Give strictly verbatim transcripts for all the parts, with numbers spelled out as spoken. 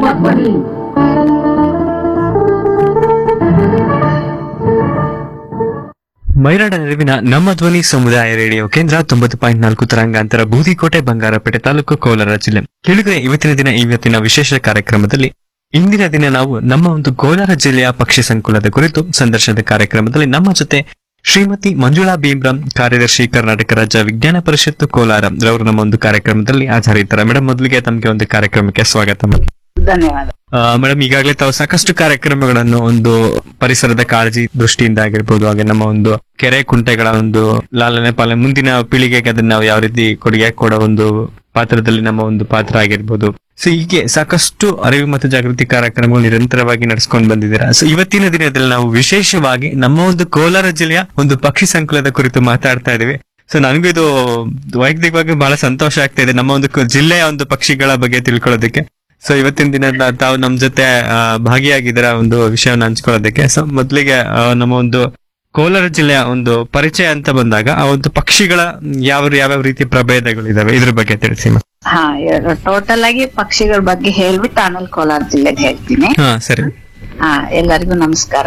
ಧ್ವನಿ. ಮೈರಾಡ ನೆರವಿನ ನಮ್ಮ ಧ್ವನಿ ಸಮುದಾಯ ರೇಡಿಯೋ ಕೇಂದ್ರ ತೊಂಬತ್ತು ಪಾಯಿಂಟ್ ನಾಲ್ಕು ತರಂಗಾಂತರ ಬೂದಿಕೋಟೆ ಬಂಗಾರಪೇಟೆ ತಾಲೂಕು ಕೋಲಾರ ಜಿಲ್ಲೆ. ಕೇಳಿದ್ರೆ ಇವತ್ತಿನ ದಿನ ಇವತ್ತಿನ ವಿಶೇಷ ಕಾರ್ಯಕ್ರಮದಲ್ಲಿ ಇಂದಿನ ದಿನ ನಾವು ನಮ್ಮ ಒಂದು ಕೋಲಾರ ಜಿಲ್ಲೆಯ ಪಕ್ಷಿ ಸಂಕುಲದ ಕುರಿತು ಸಂದರ್ಶನದ ಕಾರ್ಯಕ್ರಮದಲ್ಲಿ ನಮ್ಮ ಜೊತೆ ಶ್ರೀಮತಿ ಮಂಜುಳಾ ಭೀಮ್ರಾಮ್, ಕಾರ್ಯದರ್ಶಿ ಕರ್ನಾಟಕ ರಾಜ್ಯ ವಿಜ್ಞಾನ ಪರಿಷತ್ತು ಕೋಲಾರ ರವರು ನಮ್ಮ ಒಂದು ಕಾರ್ಯಕ್ರಮದಲ್ಲಿ ಹಾಜರಿದ್ದಾರೆ. ಮೇಡಮ್, ಮೊದಲಿಗೆ ತಮಗೆ ಒಂದು ಕಾರ್ಯಕ್ರಮಕ್ಕೆ ಸ್ವಾಗತ. ಧನ್ಯವಾದ ಮೇಡಮ್, ಈಗಾಗಲೇ ತಾವು ಸಾಕಷ್ಟು ಕಾರ್ಯಕ್ರಮಗಳನ್ನು ಒಂದು ಪರಿಸರದ ಕಾಳಜಿ ದೃಷ್ಟಿಯಿಂದ ಆಗಿರ್ಬೋದು, ಹಾಗೆ ನಮ್ಮ ಒಂದು ಕೆರೆ ಕುಂಟೆಗಳ ಒಂದು ಲಾಲನೆ ಪಾಲನೆ ಮುಂದಿನ ಪೀಳಿಗೆಗೆ ಅದನ್ನ ನಾವು ಯಾವ ರೀತಿ ಕೊಡುಗೆ ಕೊಡೋ ಒಂದು ಪಾತ್ರದಲ್ಲಿ ನಮ್ಮ ಒಂದು ಪಾತ್ರ ಆಗಿರ್ಬೋದು. ಸೊ ಹೀಗೆ ಸಾಕಷ್ಟು ಅರಿವು ಮತ್ತು ಜಾಗೃತಿ ಕಾರ್ಯಕ್ರಮಗಳು ನಿರಂತರವಾಗಿ ನಡೆಸ್ಕೊಂಡು ಬಂದಿದ್ದೀರಾ. ಸೊ ಇವತ್ತಿನ ದಿನದಲ್ಲಿ ನಾವು ವಿಶೇಷವಾಗಿ ನಮ್ಮ ಒಂದು ಕೋಲಾರ ಜಿಲ್ಲೆಯ ಒಂದು ಪಕ್ಷಿ ಸಂಕುಲದ ಕುರಿತು ಮಾತಾಡ್ತಾ ಇದೀವಿ. ಸೊ ನನಗೂ ಇದು ವೈಯಕ್ತಿಕವಾಗಿ ಬಹಳ ಸಂತೋಷ ಆಗ್ತಾ ಇದೆ ನಮ್ಮ ಒಂದು ಜಿಲ್ಲೆಯ ಒಂದು ಪಕ್ಷಿಗಳ ಬಗ್ಗೆ ತಿಳ್ಕೊಳ್ಳೋದಕ್ಕೆ. ಸೊ ಇವತ್ತಿನ ದಿನ ತಾವು ನಮ್ ಜೊತೆ ಭಾಗಿಯಾಗಿದ್ದೀರ ಒಂದು ವಿಷಯವನ್ನು ಹಂಚ್ಕೊಳ್ಳೋದಕ್ಕೆ. ಸೊ ಮೊದಲಿಗೆ ನಮ್ಮ ಒಂದು ಕೋಲಾರ ಜಿಲ್ಲೆಯ ಒಂದು ಪರಿಚಯ ಅಂತ ಬಂದಾಗ ಆ ಒಂದು ಪಕ್ಷಿಗಳ ಯಾವ ಯಾವ್ಯಾವ ರೀತಿಯ ಪ್ರಭೇದಗಳಿದಾವೆ ಇದ್ರ ಬಗ್ಗೆ ತಿಳಿಸಿ. ಹಾ ಟೋಟಲ್ ಆಗಿ ಪಕ್ಷಿಗಳ ಬಗ್ಗೆ ಹೇಳ್ಬಿಟ್ಟು ಆಮೇಲೆ ಕೋಲಾರ ಜಿಲ್ಲೆಗೆ ಹೇಳ್ತೀನಿ. ಹಾ ಸರಿ. ಹಾ ಎಲ್ಲರಿಗೂ ನಮಸ್ಕಾರ.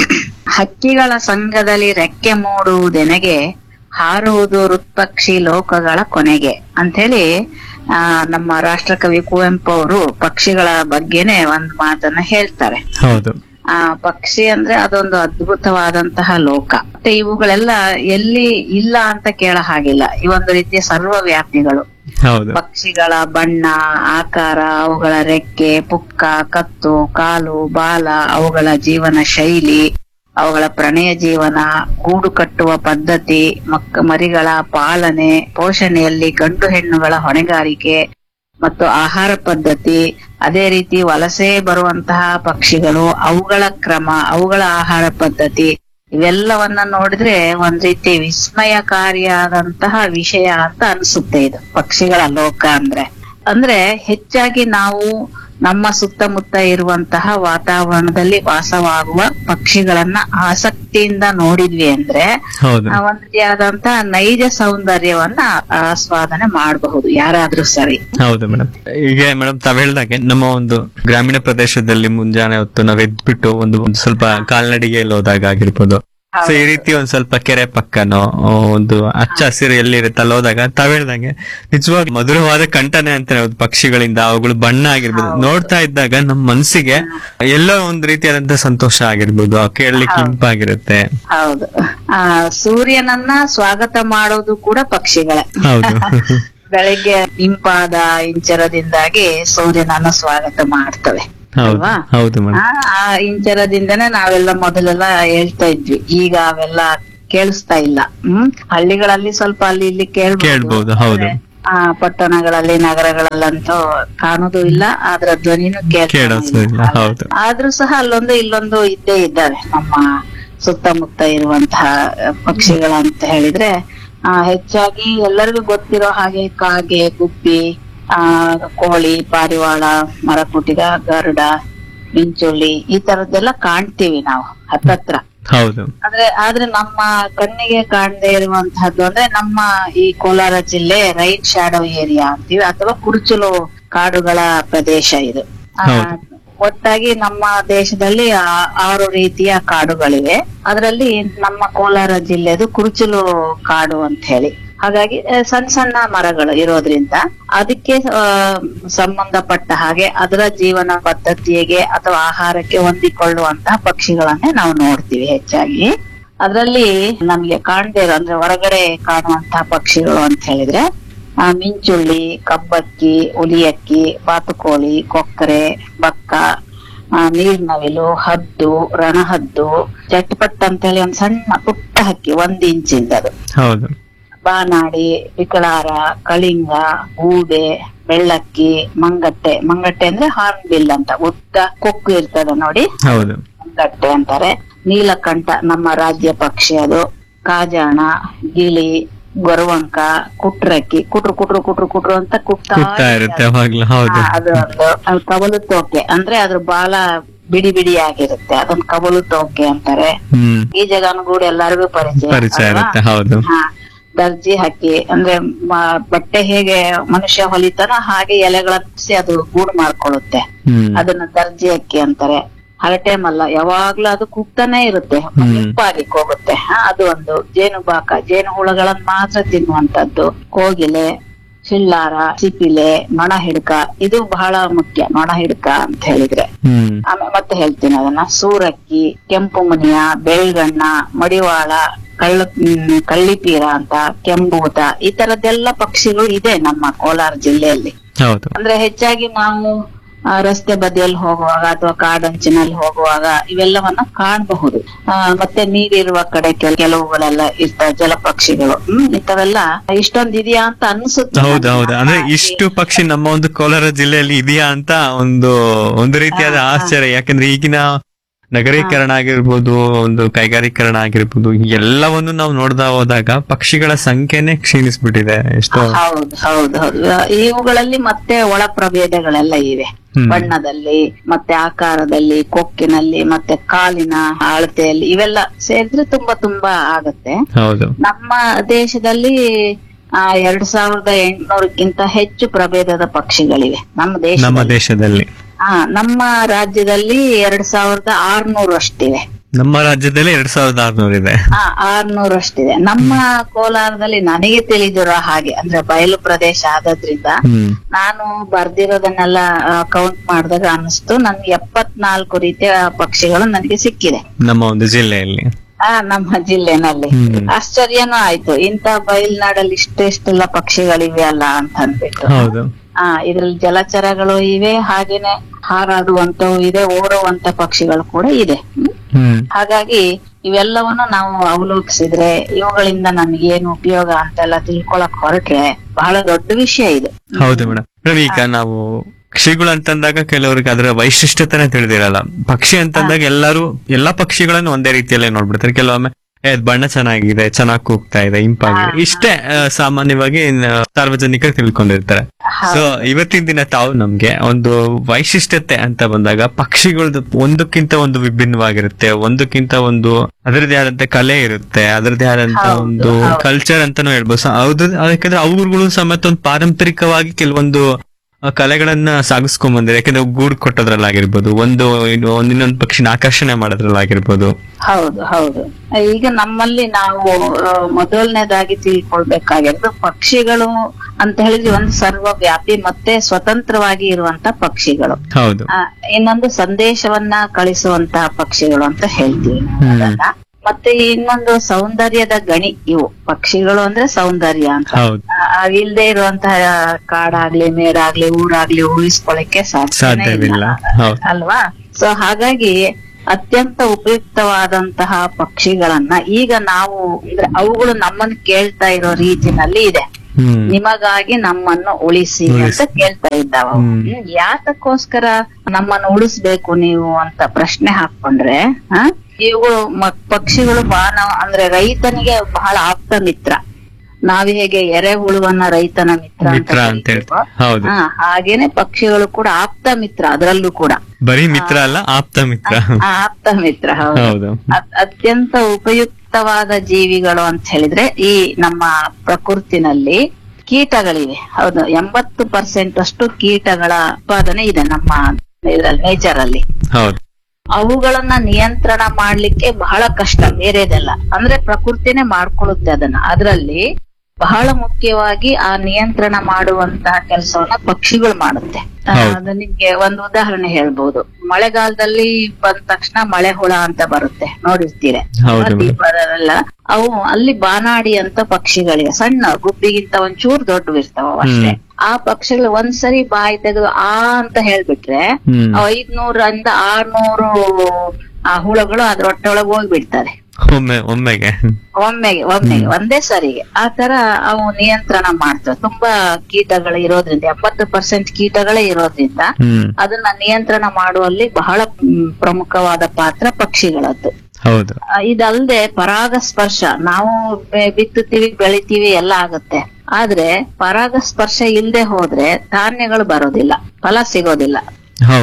ಹಕ್ಕಿಗಳ ಸಂಘದಲ್ಲಿ ರೆಕ್ಕೆ ಮೂಡುವುದೆನಗೆ, ಹಾರುವುದು ಹೃತ್ಪಕ್ಷಿ ಲೋಕಗಳ ಕೊನೆಗೆ ಅಂತ ಹೇಳಿ ಆ ನಮ್ಮ ರಾಷ್ಟ್ರಕವಿ ಕುವೆಂಪು ಅವರು ಪಕ್ಷಿಗಳ ಬಗ್ಗೆನೆ ಒಂದ್ ಮಾತನ್ನ ಹೇಳ್ತಾರೆ. ಹೌದು. ಆ ಪಕ್ಷಿ ಅಂದ್ರೆ ಅದೊಂದು ಅದ್ಭುತವಾದಂತಹ ಲೋಕ. ಮತ್ತೆ ಇವುಗಳೆಲ್ಲ ಎಲ್ಲಿ ಇಲ್ಲ ಅಂತ ಕೇಳ ಹಾಗಿಲ್ಲ. ಇವೊಂದು ರೀತಿಯ ಸರ್ವವ್ಯಾಪಿಗಳು. ಹೌದು. ಪಕ್ಷಿಗಳ ಬಣ್ಣ, ಆಕಾರ, ಅವುಗಳ ರೆಕ್ಕೆ, ಪುಕ್ಕ, ಕತ್ತು, ಕಾಲು, ಬಾಲ, ಅವುಗಳ ಜೀವನ ಶೈಲಿ, ಅವುಗಳ ಪ್ರಣಯ ಜೀವನ, ಗೂಡು ಕಟ್ಟುವ ಪದ್ಧತಿ, ಮಕ್ಕ ಮರಿಗಳ ಪಾಲನೆ, ಪೋಷಣೆಯಲ್ಲಿ ಗಂಡು ಹೆಣ್ಣುಗಳ ಹೊಣೆಗಾರಿಕೆ ಮತ್ತು ಆಹಾರ ಪದ್ಧತಿ, ಅದೇ ರೀತಿ ವಲಸೆ ಬರುವಂತಹ ಪಕ್ಷಿಗಳು, ಅವುಗಳ ಕ್ರಮ, ಅವುಗಳ ಆಹಾರ ಪದ್ಧತಿ, ಇವೆಲ್ಲವನ್ನ ನೋಡಿದ್ರೆ ಒಂದ್ ರೀತಿ ವಿಸ್ಮಯಕಾರಿಯಾದಂತಹ ವಿಷಯ ಅಂತ ಅನ್ಸುತ್ತೆ ಇದು ಪಕ್ಷಿಗಳ ಲೋಕ ಅಂದ್ರೆ. ಅಂದ್ರೆ ಹೆಚ್ಚಾಗಿ ನಾವು ನಮ್ಮ ಸುತ್ತಮುತ್ತ ಇರುವಂತಹ ವಾತಾವರಣದಲ್ಲಿ ವಾಸವಾಗುವ ಪಕ್ಷಿಗಳನ್ನ ಆಸಕ್ತಿಯಿಂದ ನೋಡಿದ್ವಿ ಅಂದ್ರೆ ಒಂದ್ ರೀತಿಯಾದಂತಹ ನೈಜ ಸೌಂದರ್ಯವನ್ನ ಆಸ್ವಾದನೆ ಮಾಡಬಹುದು ಯಾರಾದ್ರೂ ಸರಿ. ಹೌದು ಮೇಡಮ್. ಈಗ ಮೇಡಮ್ ತಾವ್ ಹೇಳ್ದಾಗೆ ನಮ್ಮ ಒಂದು ಗ್ರಾಮೀಣ ಪ್ರದೇಶದಲ್ಲಿ ಮುಂಜಾನೆ ಹೊತ್ತು ನಾವ್ ಎದ್ಬಿಟ್ಟು ಒಂದು ಸ್ವಲ್ಪ ಕಾಲ್ನಡಿಗೆಯಲ್ಲಿ ಹೋದಾಗ ಆಗಿರ್ಬೋದು, ಸೊ ಈ ರೀತಿ ಒಂದ್ ಸ್ವಲ್ಪ ಕೆರೆ ಪಕ್ಕನೋ ಒಂದು ಹಚ್ಚ ಹಸಿರು ಎಲ್ಲಿ ಇರುತ್ತೆ ಅಲ್ಲಿ ಹೋದಾಗ ತಾವ್ ಹೇಳ್ದಂಗೆ ನಿಜವಾಗಿ ಮಧುರವಾದ ಕಂಠನೆ ಅಂತಾನೆ ಪಕ್ಷಿಗಳಿಂದ ಅವುಗಳು ಬಣ್ಣ ಆಗಿರ್ಬೋದು ನೋಡ್ತಾ ಇದ್ದಾಗ ನಮ್ ಮನ್ಸಿಗೆ ಎಲ್ಲೋ ಒಂದ್ ರೀತಿಯಾದಂತ ಸಂತೋಷ ಆಗಿರ್ಬೋದು, ಕೇಳಲಿಕ್ಕೆ ಇಂಪಾಗಿರುತ್ತೆ. ಹೌದು. ಆ ಸೂರ್ಯನನ್ನ ಸ್ವಾಗತ ಮಾಡೋದು ಕೂಡ ಪಕ್ಷಿಗಳೇ. ಹೌದು. ಬೆಳಿಗ್ಗೆ ಇಂಪಾದ ಇಂಚರದಿಂದಾಗಿ ಸೂರ್ಯನನ್ನ ಸ್ವಾಗತ ಮಾಡ್ತವೆ ಅಲ್ವಾ? ಹೌದು. ಆ ಇಂಚರದಿಂದನೇ ನಾವೆಲ್ಲ ಮೊದಲೆಲ್ಲ ಹೇಳ್ತಾ ಇದ್ವಿ. ಈಗ ಅವೆಲ್ಲ ಕೇಳಿಸ್ತಾ ಇಲ್ಲ. ಹ್ಮ್ ಹಳ್ಳಿಗಳಲ್ಲಿ ಸ್ವಲ್ಪ ಅಲ್ಲಿ ಇಲ್ಲಿ ಕೇಳ್ಬಹುದು. ಹೌದು. ಆ ಪಟ್ಟಣಗಳಲ್ಲಿ ನಗರಗಳಲ್ಲಂತೂ ಕಾಣೋದು ಇಲ್ಲ, ಅದ್ರ ಧ್ವನಿನೂ ಕೇಳಿಲ್ಲ. ಆದ್ರೂ ಸಹ ಅಲ್ಲೊಂದು ಇಲ್ಲೊಂದು ಇದ್ದೇ ಇದ್ದಾವೆ ನಮ್ಮ ಸುತ್ತಮುತ್ತ ಇರುವಂತಹ ಪಕ್ಷಿಗಳಂತ ಹೇಳಿದ್ರೆ ಆ ಹೆಚ್ಚಾಗಿ ಎಲ್ಲರಿಗೂ ಗೊತ್ತಿರೋ ಹಾಗೆ ಕಾಗೆ, ಗುಬ್ಬಿ, ಆ ಕೋಳಿ, ಪಾರಿವಾಳ, ಮರಕುಟಿಗ, ಗರುಡ, ಮಿಂಚುಳ್ಳಿ ಈ ತರದ್ದೆಲ್ಲ ಕಾಣ್ತೀವಿ ನಾವು ಹತ್ತತ್ರ. ಹೌದು. ಆದ್ರೆ ಆದ್ರೆ ನಮ್ಮ ಕಣ್ಣಿಗೆ ಕಾಣದೇ ಇರುವಂತಹದ್ದು ಅಂದ್ರೆ ನಮ್ಮ ಈ ಕೋಲಾರ ಜಿಲ್ಲೆ ರೈನ್ ಶಾಡೋ ಏರಿಯಾ ಅಂತೀವಿ ಅಥವಾ ಕುರುಚಲು ಕಾಡುಗಳ ಪ್ರದೇಶ ಇದು. ಒಟ್ಟಾಗಿ ನಮ್ಮ ದೇಶದಲ್ಲಿ ಆರು ರೀತಿಯ ಕಾಡುಗಳಿವೆ. ಅದರಲ್ಲಿ ನಮ್ಮ ಕೋಲಾರ ಜಿಲ್ಲೆದು ಕುರುಚಲು ಕಾಡು ಅಂತ ಹೇಳಿ. ಹಾಗಾಗಿ ಸಣ್ಣ ಸಣ್ಣ ಮರಗಳು ಇರೋದ್ರಿಂದ ಅದಕ್ಕೆ ಸಂಬಂಧಪಟ್ಟ ಹಾಗೆ ಅದರ ಜೀವನ ಪದ್ಧತಿಗೆ ಅಥವಾ ಆಹಾರಕ್ಕೆ ಹೊಂದಿಕೊಳ್ಳುವಂತಹ ಪಕ್ಷಿಗಳನ್ನೇ ನಾವು ನೋಡ್ತೀವಿ ಹೆಚ್ಚಾಗಿ. ಅದರಲ್ಲಿ ನಮ್ಗೆ ಕಾಣದೇ ಇರೋ ಅಂದ್ರೆ ಹೊರಗಡೆ ಕಾಣುವಂತಹ ಪಕ್ಷಿಗಳು ಅಂತ ಹೇಳಿದ್ರೆ ಆ ಮಿಂಚುಳ್ಳಿ, ಕಬ್ಬಕ್ಕಿ, ಹುಲಿಯಕ್ಕಿ, ಬಾತುಕೋಳಿ, ಕೊಕ್ಕರೆ, ಬಕ್ಕ, ಆ ನೀರ್ನವಿಲು, ಹದ್ದು, ರಣಹದ್ದು, ಚಟ್ಪಟ್ ಅಂತ ಹೇಳಿ ಒಂದ್ ಸಣ್ಣ ಪುಟ್ಟ ಹಕ್ಕಿ ಒಂದ್ ಇಂಚಿಂದದು. ಹೌದು. ಬಾನಾಡಿ, ಬಿಕಳಾರ, ಕಳಿಂಗ, ಗೂಬೆ, ಬೆಳ್ಳಕ್ಕಿ, ಮಂಗಟ್ಟೆ. ಮಂಗಟ್ಟೆ ಅಂದ್ರೆ ಹಾರ್ನ್ ಬಿಲ್ ಅಂತ ಉದ್ದ ಕೊಕ್ಕು ಇರ್ತದೆ ನೋಡಿ, ಮಂಗಟ್ಟೆ ಅಂತಾರೆ. ನೀಲಕಂಠ ನಮ್ಮ ರಾಜ್ಯ ಪಕ್ಷಿ ಅದು. ಕಾಜಾಣ, ಗಿಳಿ, ಗೊರವಂಕ, ಕುಟ್ರಕ್ಕಿ, ಕುಟ್ರು ಕುಟ್ರು ಕುಟ್ರು ಕುಟ್ರು ಅಂತ ಕುಟ್ತಾ ಇರುತ್ತೆ. ಅದು ಒಂದು ಕವಲು ತೋಕೆ ಅಂದ್ರೆ ಅದ್ರ ಬಾಲ ಬಿಡಿ ಬಿಡಿ ಆಗಿರುತ್ತೆ, ಅದೊಂದು ಕವಲು ತೋಕೆ ಅಂತಾರೆ. ಈ ಜಗನಗೂಡು ಎಲ್ಲರಿಗೂ ಪರಿಚಯ. ಪರಿಚಯ ಇರುತ್ತೆ. ಹೌದು. ದರ್ಜಿ ಹಾಕಿ, ಅಂದ್ರೆ ಮ- ಬಟ್ಟೆ ಹೇಗೆ ಮನುಷ್ಯ ಹೊಲಿತಾನೋ ಹಾಗೆ ಎಲೆಗಳನ್ಸಿ ಅದು ಗೂಡು ಮಾಡ್ಕೊಳ್ಳುತ್ತೆ. ಹ್ಮ್ ಅದನ್ನ ದರ್ಜಿ ಅಕ್ಕಿ ಅಂತಾರೆ. ಹರಟೆ ಮಲ್ಲ ಯಾವಾಗ್ಲೂ ಅದು ಕೂಗ್ತಾನೆ ಇರುತ್ತೆ, ಉಪ್ಪಾಗಿ ಹೋಗುತ್ತೆ. ಹ, ಅದು ಒಂದು. ಜೇನುಬಾಕ, ಜೇನು ಹುಳಗಳನ್ನ ಮಾತ್ರ ತಿನ್ನುವಂತದ್ದು. ಕೋಗಿಲೆ, ಚಿಲ್ಲಾರ, ಸಿಪಿಲೆ, ನೊಣ ಹಿಡ್ಕ, ಇದು ಬಹಳ ಮುಖ್ಯ. ನೊಣ ಹಿಡ್ಕ ಅಂತ ಹೇಳಿದ್ರೆ ಹ್ಮ್ ಆಮೇಲೆ ಮತ್ತೆ ಹೇಳ್ತೀನಿ ಅದನ್ನ. ಸೂರಕ್ಕಿ, ಕೆಂಪು ಮುನಿಯ, ಬೆಳ್ಗಣ್ಣ, ಮಡಿವಾಳ, ಕಳ್ಳ ಹ್ಮ್, ಕಳ್ಳಿಪೀರ ಅಂತ, ಕೆಂಬೂತ, ಈ ತರದ್ದೆಲ್ಲ ಪಕ್ಷಿಗಳು ಇದೆ ನಮ್ಮ ಕೋಲಾರ ಜಿಲ್ಲೆಯಲ್ಲಿ. ಹೌದು. ಅಂದ್ರೆ ಹೆಚ್ಚಾಗಿ ನಾವು ಆ, ರಸ್ತೆ ಬದಿಯಲ್ಲಿ ಹೋಗುವಾಗ ಅಥವಾ ಕಾಡಂಚಿನಲ್ಲಿ ಹೋಗುವಾಗ ಇವೆಲ್ಲವನ್ನ ಕಾಣಬಹುದು. ಆ, ಮತ್ತೆ ನೀರಿರುವ ಕಡೆ ಕೆಲ- ಕೆಲವುಗಳೆಲ್ಲ ಇರ್ತಾವೆ, ಜಲಪಕ್ಷಿಗಳು. ಹ್ಮ್ ಇಂಥವೆಲ್ಲ ಇಷ್ಟೊಂದ್ ಇದೆಯಾ ಅಂತ ಅನ್ಸುತ್ತೆ. ಹೌದು ಹೌದು. ಅಂದ್ರೆ ನಮ್ಮ ಇಷ್ಟು ಪಕ್ಷಿ ನಮ್ಮ ಒಂದು ಕೋಲಾರ ಜಿಲ್ಲೆಯಲ್ಲಿ ಇದೆಯಾ ಅಂತ ಒಂದು ಒಂದು ರೀತಿಯಾದ ಹಾ, ಹಾ. ಆಶ್ಚರ್ಯ. ಯಾಕಂದ್ರೆ ಈಗಿನ ನಗರೀಕರಣ ಆಗಿರ್ಬೋದು, ಒಂದು ಕೈಗಾರೀಕರಣ ಆಗಿರ್ಬೋದು, ಎಲ್ಲವನ್ನು ನಾವು ನೋಡ್ತಾ ಹೋದಾಗ ಪಕ್ಷಿಗಳ ಸಂಖ್ಯೆನೆ ಕ್ಷೀಣಿಸ್ಬಿಟ್ಟಿದೆ ಎಷ್ಟೋ. ಹೌದು ಹೌದು ಹೌದು. ಇವುಗಳಲ್ಲಿ ಮತ್ತೆ ಒಳ ಪ್ರಭೇದಗಳೆಲ್ಲ ಇವೆ. ಹ್ಮ್. ಬಣ್ಣದಲ್ಲಿ, ಮತ್ತೆ ಆಕಾರದಲ್ಲಿ, ಕೊಕ್ಕಿನಲ್ಲಿ, ಮತ್ತೆ ಕಾಲಿನ ಅಳತೆಯಲ್ಲಿ, ಇವೆಲ್ಲ ಸೇರಿದ್ರೆ ತುಂಬಾ ತುಂಬಾ ಆಗತ್ತೆ. ಹೌದು. ನಮ್ಮ ದೇಶದಲ್ಲಿ ಆ ಎರಡ್ ಸಾವಿರದ ಎಂಟುನೂರಕ್ಕಿಂತ ಹೆಚ್ಚು ಪ್ರಭೇದದ ಪಕ್ಷಿಗಳಿವೆ ನಮ್ಮ ನಮ್ಮ ದೇಶದಲ್ಲಿ. ದೇಶದಲ್ಲಿ ಆ ನಮ್ಮ ರಾಜ್ಯದಲ್ಲಿ ಎರಡ್ ಸಾವಿರದ ಆರ್ನೂರು ಅಷ್ಟಿವೆ. ನಮ್ಮ ರಾಜ್ಯದಲ್ಲಿ ಎರಡ್ ಸಾವಿರದ ಆರ್ನೂರು ಇದೆ. ಆ ಆರ್ನೂರು ಅಷ್ಟಿದೆ. ನಮ್ಮ ಕೋಲಾರದಲ್ಲಿ ನನಗೆ ತಿಳಿದಿರೋ ಹಾಗೆ, ಅಂದ್ರೆ ಬಯಲು ಪ್ರದೇಶ ಆದ್ರಿಂದ ಹ್ಮ್ ನಾನು ಬರ್ದಿರೋದನ್ನೆಲ್ಲ ಕೌಂಟ್ ಮಾಡಿದಾಗ ಅನಿಸ್ತು ನನ್ಗೆ ಎಪ್ಪತ್ನಾಲ್ಕು ರೀತಿಯ ಪಕ್ಷಿಗಳು ನನಗೆ ಸಿಕ್ಕಿದೆ ನಮ್ಮ ಒಂದು ಜಿಲ್ಲೆಯಲ್ಲಿ. ಆ ನಮ್ಮ ಜಿಲ್ಲೆನಲ್ಲಿ. ಹ್ಮ್. ಆಶ್ಚರ್ಯನೂ ಆಯ್ತು, ಇಂತ ಬಯಲ್ನಾಡಲ್ಲಿ ಇಷ್ಟೆಷ್ಟೆಲ್ಲ ಪಕ್ಷಿಗಳಿವೆ ಅಲ್ಲ ಅಂತ ಅಂದ್ಬಿಟ್ಟು. ಹೌದು. ಆ ಇದ್ರಲ್ಲಿ ಜಲಚರಗಳು ಇವೆ, ಹಾಗೇನೆ ಹಾರಾಡುವಂತವು ಇದೆ, ಓಡುವಂತ ಪಕ್ಷಿಗಳು ಕೂಡ ಇದೆ. ಹ್ಮ್. ಹ್ಮ್ ಹಾಗಾಗಿ ಇವೆಲ್ಲವನ್ನು ನಾವು ಅವಲೋಕಿಸಿದ್ರೆ ಇವುಗಳಿಂದ ನಮ್ಗೇನು ಉಪಯೋಗ ಅಂತೆಲ್ಲ ತಿಳ್ಕೊಳಕ್ ಹೊರಟ್ರೆ ಬಹಳ ದೊಡ್ಡ ವಿಷಯ ಇದು. ಹೌದು ಮೇಡಮ್. ಮೇಡಮ್ ಈಗ ನಾವು ಪಕ್ಷಿಗಳು ಅಂತಂದಾಗ ಕೆಲವರಿಗೆ ಅದರ ವೈಶಿಷ್ಟ್ಯತೆನೆ ತಿಳಿದಿರಲ್ಲ. ಪಕ್ಷಿ ಅಂತಂದಾಗ ಎಲ್ಲರೂ ಎಲ್ಲಾ ಪಕ್ಷಿಗಳನ್ನು ಒಂದೇ ರೀತಿಯಲ್ಲೇ ನೋಡ್ಬಿಡ್ತಾರೆ. ಕೆಲವೊಮ್ಮೆ ಏ, ಅದ್ ಬಣ್ಣ ಚೆನ್ನಾಗಿದೆ, ಚೆನ್ನಾಗಿ ಕೂಗ್ತಾ ಇದೆ, ಇಂಪಾಗಿದೆ, ಇಷ್ಟೇ ಆ, ಸಾಮಾನ್ಯವಾಗಿ ನ- ಸಾರ್ವಜನಿಕರು ತಿಳ್ಕೊಂಡಿರ್ತಾರೆ. ಸೊ ಇವತ್ತಿನ ದಿನ ತಾವು ನಮ್ಗೆ ಒಂದು ವೈಶಿಷ್ಟ್ಯತೆ ಅಂತ ಬಂದಾಗ ಪಕ್ಷಿಗಳದ್ದು ಒಂದಕ್ಕಿಂತ ಒಂದು ವಿಭಿನ್ನವಾಗಿರುತ್ತೆ, ಒಂದಕ್ಕಿಂತ ಒಂದು ಅದರದೇ ಆದಂತ ಕಲೆ ಇರುತ್ತೆ, ಅದರದೇ ಆದಂತ ಹೌದು, ಒಂದು ಹೌದು. ಕಲ್ಚರ್ ಅಂತಾನು ಹೇಳ್ಬೋದು. ಸೊ ಹೌದು, ಯಾಕಂದ್ರೆ ಅವ್ರುಗಳು ಸಮೇತ ಒಂದು ಪಾರಂಪರಿಕವಾಗಿ ಕೆಲವೊಂದು ಆ, ಕಲೆಗಳನ್ನ ಸಾಗಿಸ್ಕೊಂಡ್ ಬಂದಿದೆ. ಯಾಕಂದ್ರೆ ಗೂಡು ಕೊಟ್ಟೋದ್ರಲ್ಲಾಗಿರ್ಬೋದು, ಒಂದು ಇನ್ನು ಒಂದ್ ಇನ್ನೊಂದು ಪಕ್ಷಿನ ಆಕರ್ಷಣೆ ಮಾಡೋದ್ರಲ್ಲಾಗಿರ್ಬೋದು. ಹೌದು ಹೌದು. ಈಗ ನಮ್ಮಲ್ಲಿ ನಾವು ಆ, ಮೊದಲನೇದಾಗಿ ತಿಳ್ಕೊಳ್ಬೇಕಾಗಿರೋದು ಪಕ್ಷಿಗಳು ಅಂತ ಹೇಳಿದ್ರೆ ಒಂದು ಸರ್ವವ್ಯಾಪಿ ಮತ್ತೆ ಸ್ವತಂತ್ರವಾಗಿ ಇರುವಂತ ಪಕ್ಷಿಗಳು. ಹೌದು. ಆ, ಇನ್ನೊಂದು ಸಂದೇಶವನ್ನ ಕಳಿಸುವಂತಹ ಪಕ್ಷಿಗಳು ಅಂತ ಹೇಳ್ತೀವಿ ನಾವು ಹ್ಮ್. ಅದನ್ನ. ಮತ್ತೆ ಇನ್ನೊಂದು ಸೌಂದರ್ಯದ ಗಣಿ ಇವು ಪಕ್ಷಿಗಳು ಅಂದ್ರೆ ಸೌಂದರ್ಯ ಅಂತ. ಹೌದು. ಆ, ಇಲ್ದೇ ಇರುವಂತಹ ಕಾಡಾಗ್ಲಿ ಮೇಡಾಗ್ಲಿ ಊರಾಗ್ಲಿ ಊಹಿಸ್ಕೊಳಕ್ಕೆ ಸಾಧ್ಯನೇ ಸಾಧ್ಯವಿಲ್ಲ. ಇಲ್ಲ ಹೌದು. ಅಲ್ವಾ? ಸೊ ಹಾಗಾಗಿ ಅತ್ಯಂತ ಉಪಯುಕ್ತವಾದಂತಹ ಪಕ್ಷಿಗಳನ್ನ ಈಗ ನಾವು ಅಂದ್ರೆ ಅವುಗಳು ನಮ್ಮನ್ನು ಕೇಳ್ತಾ ಇರೋ ರೀತಿನಲ್ಲಿ ಇದೆ. ಹ್ಮ್ ನಿಮಗಾಗಿ ನಮ್ಮನ್ನು ಉಳಿಸಿ ಅಂತ ಉಳಿಸಿ. ಕೇಳ್ತಾ ಇದ್ದಾವ. ಹ್ಮ್. ಹ್ಮ್, ಯಾತಕ್ಕೋಸ್ಕರ ನಮ್ಮನ್ನು ಉಳಿಸ್ಬೇಕು ನೀವು ಅಂತ ಪ್ರಶ್ನೆ ಹಾಕೊಂಡ್ರೆ, ಹ ಇವುಗಳು ಮ- ಪಕ್ಷಿಗಳು ಮಾನವ ಅಂದ್ರೆ ರೈತನಿಗೆ ಬಹಳ ಆಪ್ತ ಮಿತ್ರ. ನಾವ್ ಹೇಗೆ ಎರೆಹುಳುವನ್ನ ರೈತನ ಮಿತ್ರ ಅಂತ ಮಿತ್ರ ಅಂತ ಕರೀತೀವೋ, ಹೇಳ್ತಾರೆ. ಹೌದು. ಹ, ಹಾಗೇನೆ ಪಕ್ಷಿಗಳು ಕೂಡ ಆಪ್ತ ಮಿತ್ರ, ಅದರಲ್ಲೂ ಕೂಡ ಬರೀ ಮಿತ್ರ ಅಲ್ಲ, ಆಪ್ತ ಮಿತ್ರ. ಆ, ಆಪ್ತ ಮಿತ್ರ. ಹೌದು. ಹೌದು. ಅತ್- ಅತ್ಯಂತ ಉಪಯುಕ್ತವಾದ ಜೀವಿಗಳು ಅಂತ ಹೇಳಿದ್ರೆ ಈ ನಮ್ಮ ಪ್ರಕೃತಿನಲ್ಲಿ ಕೀಟಗಳಿವೆ. ಹೌದು, ಎಂಬತ್ತು ಪರ್ಸೆಂಟ್ ಅಷ್ಟು ಕೀಟಗಳ ಉತ್ಪಾದನೆ ಇದೆ ನಮ್ಮ ನೇಚರ್ ಅಲ್ಲಿ. ಹೌದು. ಅವುಗಳನ್ನ ನಿಯಂತ್ರಣ ಮಾಡ್ಲಿಕ್ಕೆ ಬಹಳ ಕಷ್ಟ, ಬೇರೆದೆಲ್ಲ ಅಂದ್ರೆ ಪ್ರಕೃತಿನೇ ಮಾಡ್ಕೊಳ್ಳುತ್ತೆ ಅದನ್ನ. ಅದರಲ್ಲಿ ಬಹಳ ಮುಖ್ಯವಾಗಿ ಆ ನಿಯಂತ್ರಣ ಮಾಡುವಂತಹ ಕೆಲಸವನ್ನ ಪಕ್ಷಿಗಳು ಮಾಡುತ್ತೆ. ಆ, ಹೌದು. ಅದು ನಿಮ್ಗೆ ಒಂದು ಉದಾಹರಣೆ ಹೇಳ್ಬಹುದು. ಮಳೆಗಾಲದಲ್ಲಿ ಬಂದ ತಕ್ಷಣ ಮಳೆ ಹುಳ ಅಂತ ಬರುತ್ತೆ, ನೋಡಿರ್ತೀರ. ಹೌದು ಮೇಡಮ್. ದೀಪದಲ್ಲೆಲ್ಲ ಅವು ಅಲ್ಲಿ ಬಾನಾಡಿ ಅಂತ ಪಕ್ಷಿಗಳಿಗೆ ಸಣ್ಣ ಗುಬ್ಬಿಗಿಂತ ಒಂಚೂರು ದೊಡ್ಡವಿರ್ತಾವ ಅಷ್ಟೇ. ಹ್ಮ್. ಆ ಪಕ್ಷಿಗಳು ಒಂದ್ಸರಿ ಬಾಯಿ ತೆಗೆದು ಆ ಅಂತ ಹೇಳ್ಬಿಟ್ರೆ ಹ್ಮ್. ಐದ್ನೂರಿಂದ ಆರ್ನೂರು ಆ ಹುಳಗಳು ಅದ್ರ ಹೊಟ್ಟೆೊಳಗೆ ಹೋಗ್ಬಿಡ್ತಾರೆ ಒಮ್ಮೆ ಒಮ್ಮೆಗೆ. ಒಮ್ಮೆಗೆ ಒಮ್ಮೆಗೆ ಒಂದೇ ಸರಿಗೆ. ಆ ತರ ಅವು ನಿಯಂತ್ರಣ ಮಾಡ್ತವೆ. ತುಂಬಾ ಕೀಟಗಳು ಇರೋದ್ರಿಂದ, ಎಪ್ಪತ್ತು ಪರ್ಸೆಂಟ್ ಕೀಟಗಳೇ ಇರೋದ್ರಿಂದ ಹ್ಮ್. ಅದನ್ನ ನಿಯಂತ್ರಣ ಮಾಡುವಲ್ಲಿ ಬಹಳ ಮ್, ಪ್ರಮುಖವಾದ ಪಾತ್ರ ಪಕ್ಷಿಗಳದ್ದು. ಹೌದು. ಆ, ಇದಲ್ದೆ ಪರಾಗಸ್ಪರ್ಶ, ನಾವು ಬೆ- ಬಿತ್ತುತ್ತೀವಿ, ಬೆಳಿತೀವಿ, ಎಲ್ಲ ಆಗುತ್ತೆ. ಆದ್ರೆ ಪರಾಗಸ್ಪರ್ಶ ಇಲ್ದೆ ಹೋದ್ರೆ ಧಾನ್ಯಗಳು ಬರೋದಿಲ್ಲ, ಫಲ ಸಿಗೋದಿಲ್ಲ. ಹೌದು.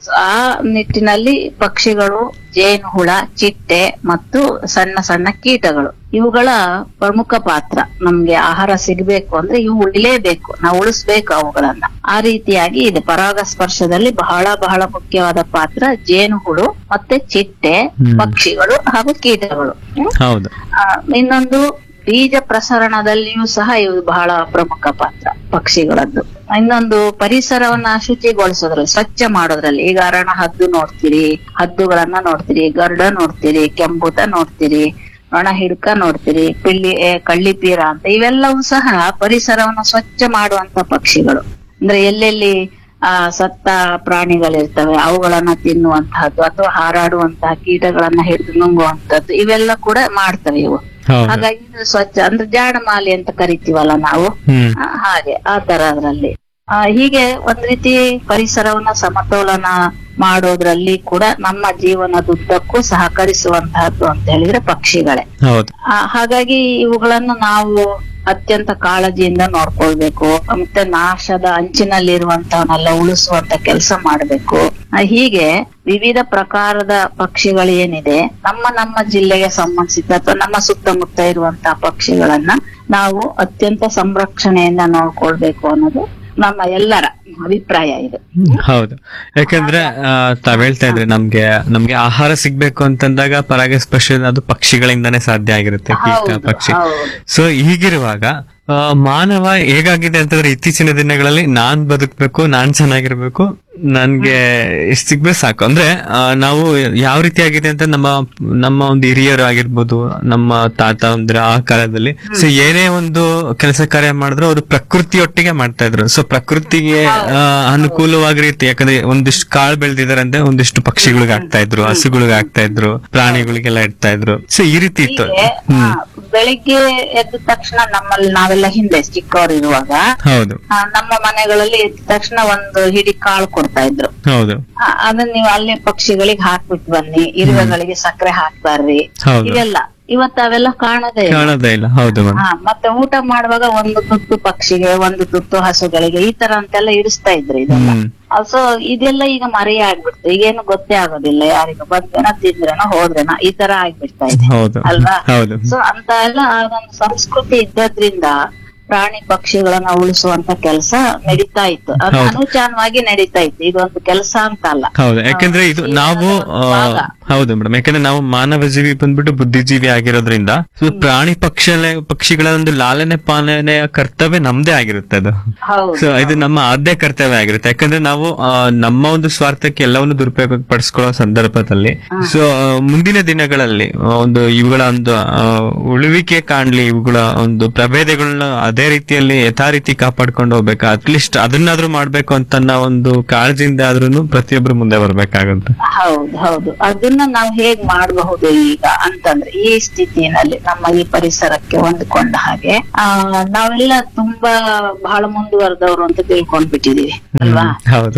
ಆ ನಿಟ್ಟಿನಲ್ಲಿ ಪಕ್ಷಿಗಳು, ಜೇನುಹುಳ, ಚಿಟ್ಟೆ ಮತ್ತು ಸಣ್ಣ ಸಣ್ಣ ಕೀಟಗಳು ಇವುಗಳ ಪ್ರಮುಖ ಪಾತ್ರ. ನಮ್ಗೆ ಆಹಾರ ಸಿಗಬೇಕು ಅಂದ್ರೆ ಇವು ಉಳಿಲೇಬೇಕು, ನಾವು ಉಳಿಸ್ಬೇಕು ಅವುಗಳನ್ನ. ಆ ರೀತಿಯಾಗಿ ಇದೆ. ಪರಾಗಸ್ಪರ್ಶದಲ್ಲಿ ಬಹಳ ಬಹಳ ಮುಖ್ಯವಾದ ಪಾತ್ರ ಜೇನುಹುಳು ಮತ್ತೆ ಚಿಟ್ಟೆ, ಪಕ್ಷಿಗಳು ಹಾಗೂ ಕೀಟಗಳು. ಹೌದು. ಆ, ಇನ್ನೊಂದು ಬೀಜ ಪ್ರಸರಣದಲ್ಲಿಯೂ ಸಹ ಇವು ಬಹಳ ಪ್ರಮುಖ ಪಾತ್ರ ಪಕ್ಷಿಗಳದ್ದು. ಇನ್ನೊಂದು ಪರಿಸರವನ್ನ ಶುಚಿಗೊಳಿಸೋದ್ರಲ್ಲಿ, ಸ್ವಚ್ಛ ಮಾಡೋದ್ರಲ್ಲಿ. ಈಗ ಅರಣ ಹದ್ದು ನೋಡ್ತೀರಿ, ಹದ್ದುಗಳನ್ನ ನೋಡ್ತೀರಿ, ಗರುಡ ನೋಡ್ತೀರಿ, ಕೆಂಬೂತ ನೋಡ್ತೀರಿ, ನೊಣ ಹಿಡ್ಕ ನೋಡ್ತೀರಿ, ಪಿಳ್ಳಿ ಕಳ್ಳಿಪೀರ ಅಂತ ಇವೆಲ್ಲವೂ ಸಹ ಪರಿಸರವನ್ನು ಸ್ವಚ್ಛ ಮಾಡುವಂತ ಪಕ್ಷಿಗಳು. ಅಂದ್ರೆ ಎಲ್ಲೆಲ್ಲಿ ಆ ಸತ್ತ ಪ್ರಾಣಿಗಳಿರ್ತವೆ ಅವುಗಳನ್ನ ತಿನ್ನುವಂತಹದ್ದು ಅಥವಾ ಹಾರಾಡುವಂತಹ ಕೀಟಗಳನ್ನ ಹಿಡಿದು ನುಂಗುವಂತದ್ದು ಇವೆಲ್ಲ ಕೂಡ ಮಾಡ್ತವೆ ಇವು. ಹಾಗಾಗಿ ಇದು ಸ್ವಚ್ಛ ಅಂದ್ರೆ ಜಾಡಮಾಲಿ ಅಂತ ಕರಿತೀವಲ್ಲ ನಾವು, ಆ, ಹಾಗೆ ಆ ತರ ಅದ್ರಲ್ಲಿ ಆ ಹೀಗೆ ಒಂದ್ ರೀತಿ ಪರಿಸರವನ್ನ ಸಮತೋಲನ ಮಾಡೋದ್ರಲ್ಲಿ ಕೂಡ ನಮ್ಮ ಜೀವನದುದ್ದಕ್ಕೂ ಸಹಕರಿಸುವಂತಹದ್ದು ಅಂತ ಹೇಳಿದ್ರೆ ಪಕ್ಷಿಗಳೇ. ಆ, ಹಾಗಾಗಿ ಇವುಗಳನ್ನು ನಾವು ಅತ್ಯಂತ ಕಾಳಜಿಯಿಂದ ನೋಡ್ಕೊಳ್ಬೇಕು. ಮತ್ತೆ ನಾಶದ ಅಂಚಿನಲ್ಲಿರುವಂತವನ್ನೆಲ್ಲ ಉಳಿಸುವಂತ ಕೆಲಸ ಮಾಡ್ಬೇಕು. ಹೀಗೆ ವಿವಿಧ ಪ್ರಕಾರದ ಪಕ್ಷಿಗಳು ಏನಿದೆ ನಮ್ಮ ನಮ್ಮ ಜಿಲ್ಲೆಗೆ ಸಂಬಂಧಿಸಿದ ಅಥವಾ ನಮ್ಮ ಸುತ್ತಮುತ್ತ ಇರುವಂತಹ ಪಕ್ಷಿಗಳನ್ನ ನಾವು ಅತ್ಯಂತ ಸಂರಕ್ಷಣೆಯಿಂದ ನೋಡ್ಕೊಳ್ಬೇಕು ಅನ್ನೋದು ನಮ್ಮ ಎಲ್ಲರ ಅಭಿಪ್ರಾಯ ಇದು. ಹೌದು. ಯಾಕಂದ್ರೆ ತಾವ್ ಹೇಳ್ತಾ ಇದ್ರೆ ನಮ್ಗೆ ನಮ್ಗೆ ಆಹಾರ ಸಿಗ್ಬೇಕು ಅಂತಂದಾಗ ಪರಾಗಸ್ಪರ್ಶ ಅದು ಪಕ್ಷಿಗಳಿಂದಾನೇ ಸಾಧ್ಯ ಆಗಿರುತ್ತೆ, ಕೀಟ ಪಕ್ಷಿ. ಸೊ ಹೀಗಿರುವಾಗ ಮಾನವ ಹೇಗಾಗಿದೆ ಅಂತಂದ್ರೆ ಇತ್ತೀಚಿನ ದಿನಗಳಲ್ಲಿ ನಾನ್ ಬದುಕ್ಬೇಕು, ನಾನ್ ಚೆನ್ನಾಗಿರ್ಬೇಕು, ನನ್ಗೆ ಇಷ್ಟ ಸಿಗ್ಬೇಕು ಸಾಕು ಅಂದ್ರೆ ನಾವು ಯಾವ ರೀತಿ ಆಗಿದೆ ಅಂತ ನಮ್ಮ ನಮ್ಮ ಒಂದು ಹಿರಿಯರು ಆಗಿರ್ಬೋದು, ನಮ್ಮ ತಾತ ಅಂದ್ರೆ ಆ ಕಾಲದಲ್ಲಿ ಸೊ ಏನೇ ಒಂದು ಕೆಲಸ ಕಾರ್ಯ ಮಾಡಿದ್ರು ಅವರು ಪ್ರಕೃತಿಯೊಟ್ಟಿಗೆ ಮಾಡ್ತಾ ಇದ್ರು. ಸೊ ಪ್ರಕೃತಿಗೆ ಅನುಕೂಲವಾಗಿ ರೀತಿ, ಯಾಕಂದ್ರೆ ಒಂದಿಷ್ಟು ಕಾಳು ಬೆಳೆದಿದ್ದಾರೆ ಅಂದ್ರೆ ಒಂದಿಷ್ಟು ಪಕ್ಷಿಗಳಿಗೆ ಆಗ್ತಾ ಇದ್ರು, ಹಸುಗಳಿಗೆ ಆಗ್ತಾ ಇದ್ರು, ಪ್ರಾಣಿಗಳಿಗೆಲ್ಲ ಇಡ್ತಾ ಇದ್ರು. ಸೊ ಈ ರೀತಿ ಇತ್ತು. ಹ್ಮ್ ಬೆಳಿಗ್ಗೆ ಎದ್ದ ತಕ್ಷಣ ನಮ್ಮಲ್ಲಿ ನಾವೆಲ್ಲ ಹಿಂದೆ ಚಿಕ್ಕವರಿರುವಾಗ ಹೌದು ನಮ್ಮ ಮನೆಗಳಲ್ಲಿ ಎದ್ದ ತಕ್ಷಣ ಒಂದು ಹಿಡಿ ಕಾಳು ಕೊಡ್ತಾ ಇದ್ರು. ಹೌದು. ಅದನ್ನ ನೀವು ಅಲ್ಲಿ ಪಕ್ಷಿಗಳಿಗೆ ಹಾಕ್ಬಿಟ್ಟು ಬನ್ನಿ, ಇರುವೆಗಳಿಗೆ ಸಕ್ಕರೆ ಹಾಕ್ತಾರ್ರಿ, ಇವೆಲ್ಲ ಇವತ್ತು ಅವೆಲ್ಲ ಕಾಣೋದೇ ಕಾಣೋದೇ ಇಲ್ಲ. ಹೌದು. ಮತ್ತೆ ಊಟ ಮಾಡುವಾಗ ಒಂದು ತುತ್ತು ಪಕ್ಷಿಗೆ, ಒಂದು ತುತ್ತು ಹಸುಗಳಿಗೆ, ಈ ತರ ಅಂತೆಲ್ಲ ಇಡಿಸ್ತಾ ಇದ್ರು ಇದೆಲ್ಲ. ಸೊ ಇದೆಲ್ಲ ಈಗ ಮರೆಯ ಆಗ್ಬಿಡ್ತು. ಈಗೇನು ಗೊತ್ತೇ ಆಗೋದಿಲ್ಲ ಯಾರಿಗ, ಬಂದೇನ ತಿಂದ್ರೇನೋ ಹೋದ್ರೇನೋ ಈ ತರ ಆಗ್ಬಿಡ್ತಾ ಇದೆ ಅಲ್ವಾ. ಸೊ ಅಂತ ಎಲ್ಲ ಒಂದು ಸಂಸ್ಕೃತಿ ಇದ್ದದ್ರಿಂದ ಪ್ರಾಣಿ ಪಕ್ಷಿಗಳನ್ನ ಉಳಿಸುವಂತ ಕೆಲಸ ನಡೀತಾ ಇತ್ತು. ಅದು ಅನುಚಾನವಾಗಿ ನಡೀತಾ ಇತ್ತು, ಇದೊಂದು ಕೆಲಸ ಅಂತ ಅಲ್ಲ. ಹೌದು. ಯಾಕಂದ್ರೆ ಇದು ನಾವು ಹೌದು ಮೇಡಮ್, ಯಾಕಂದ್ರೆ ನಾವು ಮಾನವ ಜೀವಿ ಬಂದ್ಬಿಟ್ಟು ಬುದ್ಧಿಜೀವಿ ಆಗಿರೋದ್ರಿಂದ ಪ್ರಾಣಿ ಪಕ್ಷ ಪಕ್ಷಿಗಳ ಒಂದು ಲಾಲನೆ ಪಾಲನೆ ಕರ್ತವ್ಯ ನಮ್ದೇ ಆಗಿರುತ್ತೆ ಅದು. ಸೊ ಇದು ನಮ್ಮ ಆದ್ಯ ಕರ್ತವ್ಯ ಆಗಿರುತ್ತೆ. ಯಾಕಂದ್ರೆ ನಾವು ನಮ್ಮ ಒಂದು ಸ್ವಾರ್ಥಕ್ಕೆ ಎಲ್ಲವನ್ನು ದುರುಪಯೋಗ ಪಡಿಸ್ಕೊಳ್ಳೋ ಸಂದರ್ಭದಲ್ಲಿ ಸೊ ಮುಂದಿನ ದಿನಗಳಲ್ಲಿ ಒಂದು ಇವುಗಳ ಒಂದು ಉಳಿವಿಕೆ ಕಾಣ್ಲಿ, ಇವುಗಳ ಒಂದು ಪ್ರಭೇದಗಳನ್ನ ಅದೇ ರೀತಿಯಲ್ಲಿ ಯಥಾ ರೀತಿ ಕಾಪಾಡ್ಕೊಂಡು ಹೋಗ್ಬೇಕು. ಅಟ್ಲೀಸ್ಟ್ ಅದನ್ನಾದ್ರೂ ಮಾಡ್ಬೇಕು ಅಂತ ಒಂದು ಕಾಳಜಿಯಿಂದ ಆದ್ರೂ ಪ್ರತಿಯೊಬ್ರು ಮುಂದೆ ಬರ್ಬೇಕಾಗುತ್ತೆ. ಹೌದು ಹೌದು. ಅದನ್ನ ನಾವು ಹೇಗ್ ಮಾಡಬಹುದು ಈಗ ಅಂತಂದ್ರೆ ಈ ಸ್ಥಿತಿನಲ್ಲಿ ನಮ್ಮ ಈ ಪರಿಸರಕ್ಕೆ ಹೊಂದ್ಕೊಂಡ ಹಾಗೆ ಆ ನಾವೆಲ್ಲ ತುಂಬಾ ಬಹಳ ಮುಂದುವರೆದವರು ಅಂತ ತಿಳ್ಕೊಂಡ್ಬಿಟ್ಟಿದೀವಿ ಅಲ್ವಾ. ಹೌದು.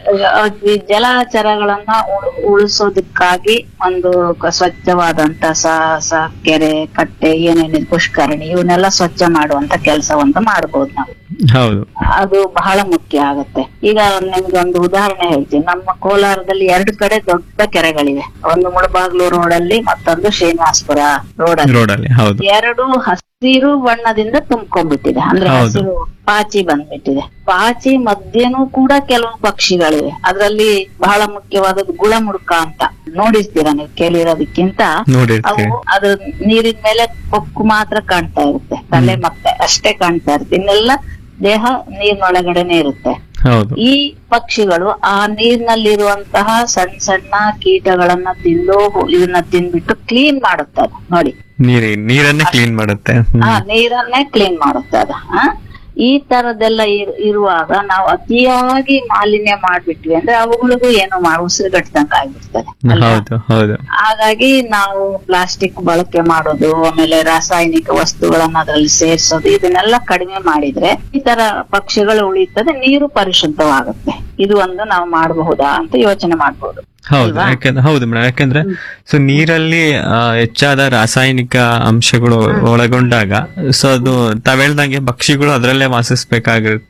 ಜಲಚರಗಳನ್ನ ಉಳಿಸೋದಕ್ಕಾಗಿ ಒಂದು ಸ್ವಚ್ಛವಾದಂತ ಸ ಕೆರೆ, ಕಟ್ಟೆ, ಏನೇನಿದೆ ಪುಷ್ಕರಣಿ ಇವನ್ನೆಲ್ಲ ಸ್ವಚ್ಛ ಮಾಡುವಂತ ಕೆಲಸವನ್ನು ಮಾಡಬಹುದು ನಾವು. ಹೌದು. ಅದು ಬಹಳ ಮುಖ್ಯ ಆಗುತ್ತೆ. ಈಗ ನಿಮ್ಗೆ ಒಂದು ಉದಾಹರಣೆ ಹೇಳ್ತೀನಿ. ನಮ್ಮ ಕೋಲಾರದಲ್ಲಿ ಎರಡು ಕಡೆ ದೊಡ್ಡ ಕೆರೆಗಳಿವೆ. ಒಂದು ಮುಳಬಾಗ್ಲು ರೋಡ್ ಅಲ್ಲಿ, ಮತ್ತೊಂದು ಶ್ರೀನಿವಾಸಪುರ ರೋಡ್ ಅಲ್ಲಿ. ಎರಡು ಹಸಿರು ಬಣ್ಣದಿಂದ ತುಂಬ್ಕೊಂಡ್ಬಿಟ್ಟಿದೆ. ಅಂದ್ರೆ ಹಸಿರು ಪಾಚಿ ಬಂದ್ಬಿಟ್ಟಿದೆ. ಪಾಚಿ ಮಧ್ಯನೂ ಕೂಡ ಕೆಲವು ಪಕ್ಷಿಗಳಿವೆ. ಅದ್ರಲ್ಲಿ ಬಹಳ ಮುಖ್ಯವಾದದ್ದು ಗುಳಮುಡ್ಕ ಅಂತ ನೋಡಿರ್ತೀರಾ ನೀವು, ಕೇಳಿರೋದಕ್ಕಿಂತ ಅವು ಅದು ನೀರಿನ ಮೇಲೆ ಕೊಕ್ಕು ಮಾತ್ರ ಕಾಣ್ತಾ ಇರುತ್ತೆ, ತಲೆ ಮತ್ತೆ ಅಷ್ಟೇ ಕಾಣ್ತಾ ಇರುತ್ತೆ, ಇನ್ನೆಲ್ಲ ದೇಹ ನೀರಿನೊಳಗಡೆನೆ ಇರುತ್ತೆ. ಈ ಪಕ್ಷಿಗಳು ಆ ನೀರಿನಲ್ಲಿರುವಂತಹ ಸಣ್ಣ ಸಣ್ಣ ಕೀಟಗಳನ್ನ ತಿಂದು ಇದನ್ನ ತಿಂದ್ಬಿಟ್ಟು ಕ್ಲೀನ್ ಮಾಡುತ್ತೆ ಅದು. ನೋಡಿ, ನೀರನ್ನೇ ಕ್ಲೀನ್ ಮಾಡುತ್ತೆ. ಹಾ, ನೀರನ್ನೇ ಕ್ಲೀನ್ ಮಾಡುತ್ತೆ ಅದ. ಈ ತರದೆಲ್ಲ ಇರುವಾಗ ನಾವು ಅತಿಯಾಗಿ ಮಾಲಿನ್ಯ ಮಾಡ್ಬಿಟ್ವಿ ಅಂದ್ರೆ ಅವುಗಳಿಗೂ ಏನು ಉಸಿರುಗಟ್ಟದಂಗ ಆಗ್ಬಿಡ್ತದೆ. ಹಾಗಾಗಿ ನಾವು ಪ್ಲಾಸ್ಟಿಕ್ ಬಳಕೆ ಮಾಡೋದು, ಆಮೇಲೆ ರಾಸಾಯನಿಕ ವಸ್ತುಗಳನ್ನ ಅದ್ರಲ್ಲಿ ಸೇರ್ಸೋದು, ಇದನ್ನೆಲ್ಲ ಕಡಿಮೆ ಮಾಡಿದ್ರೆ ಈ ತರ ಪಕ್ಷಿಗಳು ಉಳಿಯುತ್ತದೆ, ನೀರು ಪರಿಶುದ್ಧವಾಗುತ್ತೆ. ಇದು ಒಂದು ನಾವು ಮಾಡಬಹುದಾ ಅಂತ ಯೋಚನೆ ಮಾಡ್ಬೋದು. ಹೌದು. ಯಾಕಂದ್ರೆ ಹೌದು ಮೇಡಮ್, ಯಾಕಂದ್ರೆ ಸೊ ನೀರಲ್ಲಿ ಹೆಚ್ಚಾದ ರಾಸಾಯನಿಕ ಅಂಶಗಳು ಒಳಗೊಂಡಾಗ ಸೊ ಅದು ತಾವ್ ಹೇಳ್ದಂಗೆ ಪಕ್ಷಿಗಳು ಅದರಲ್ಲೇ ವಾಸಿಸ್ಬೇಕಾಗಿರುತ್ತೆ.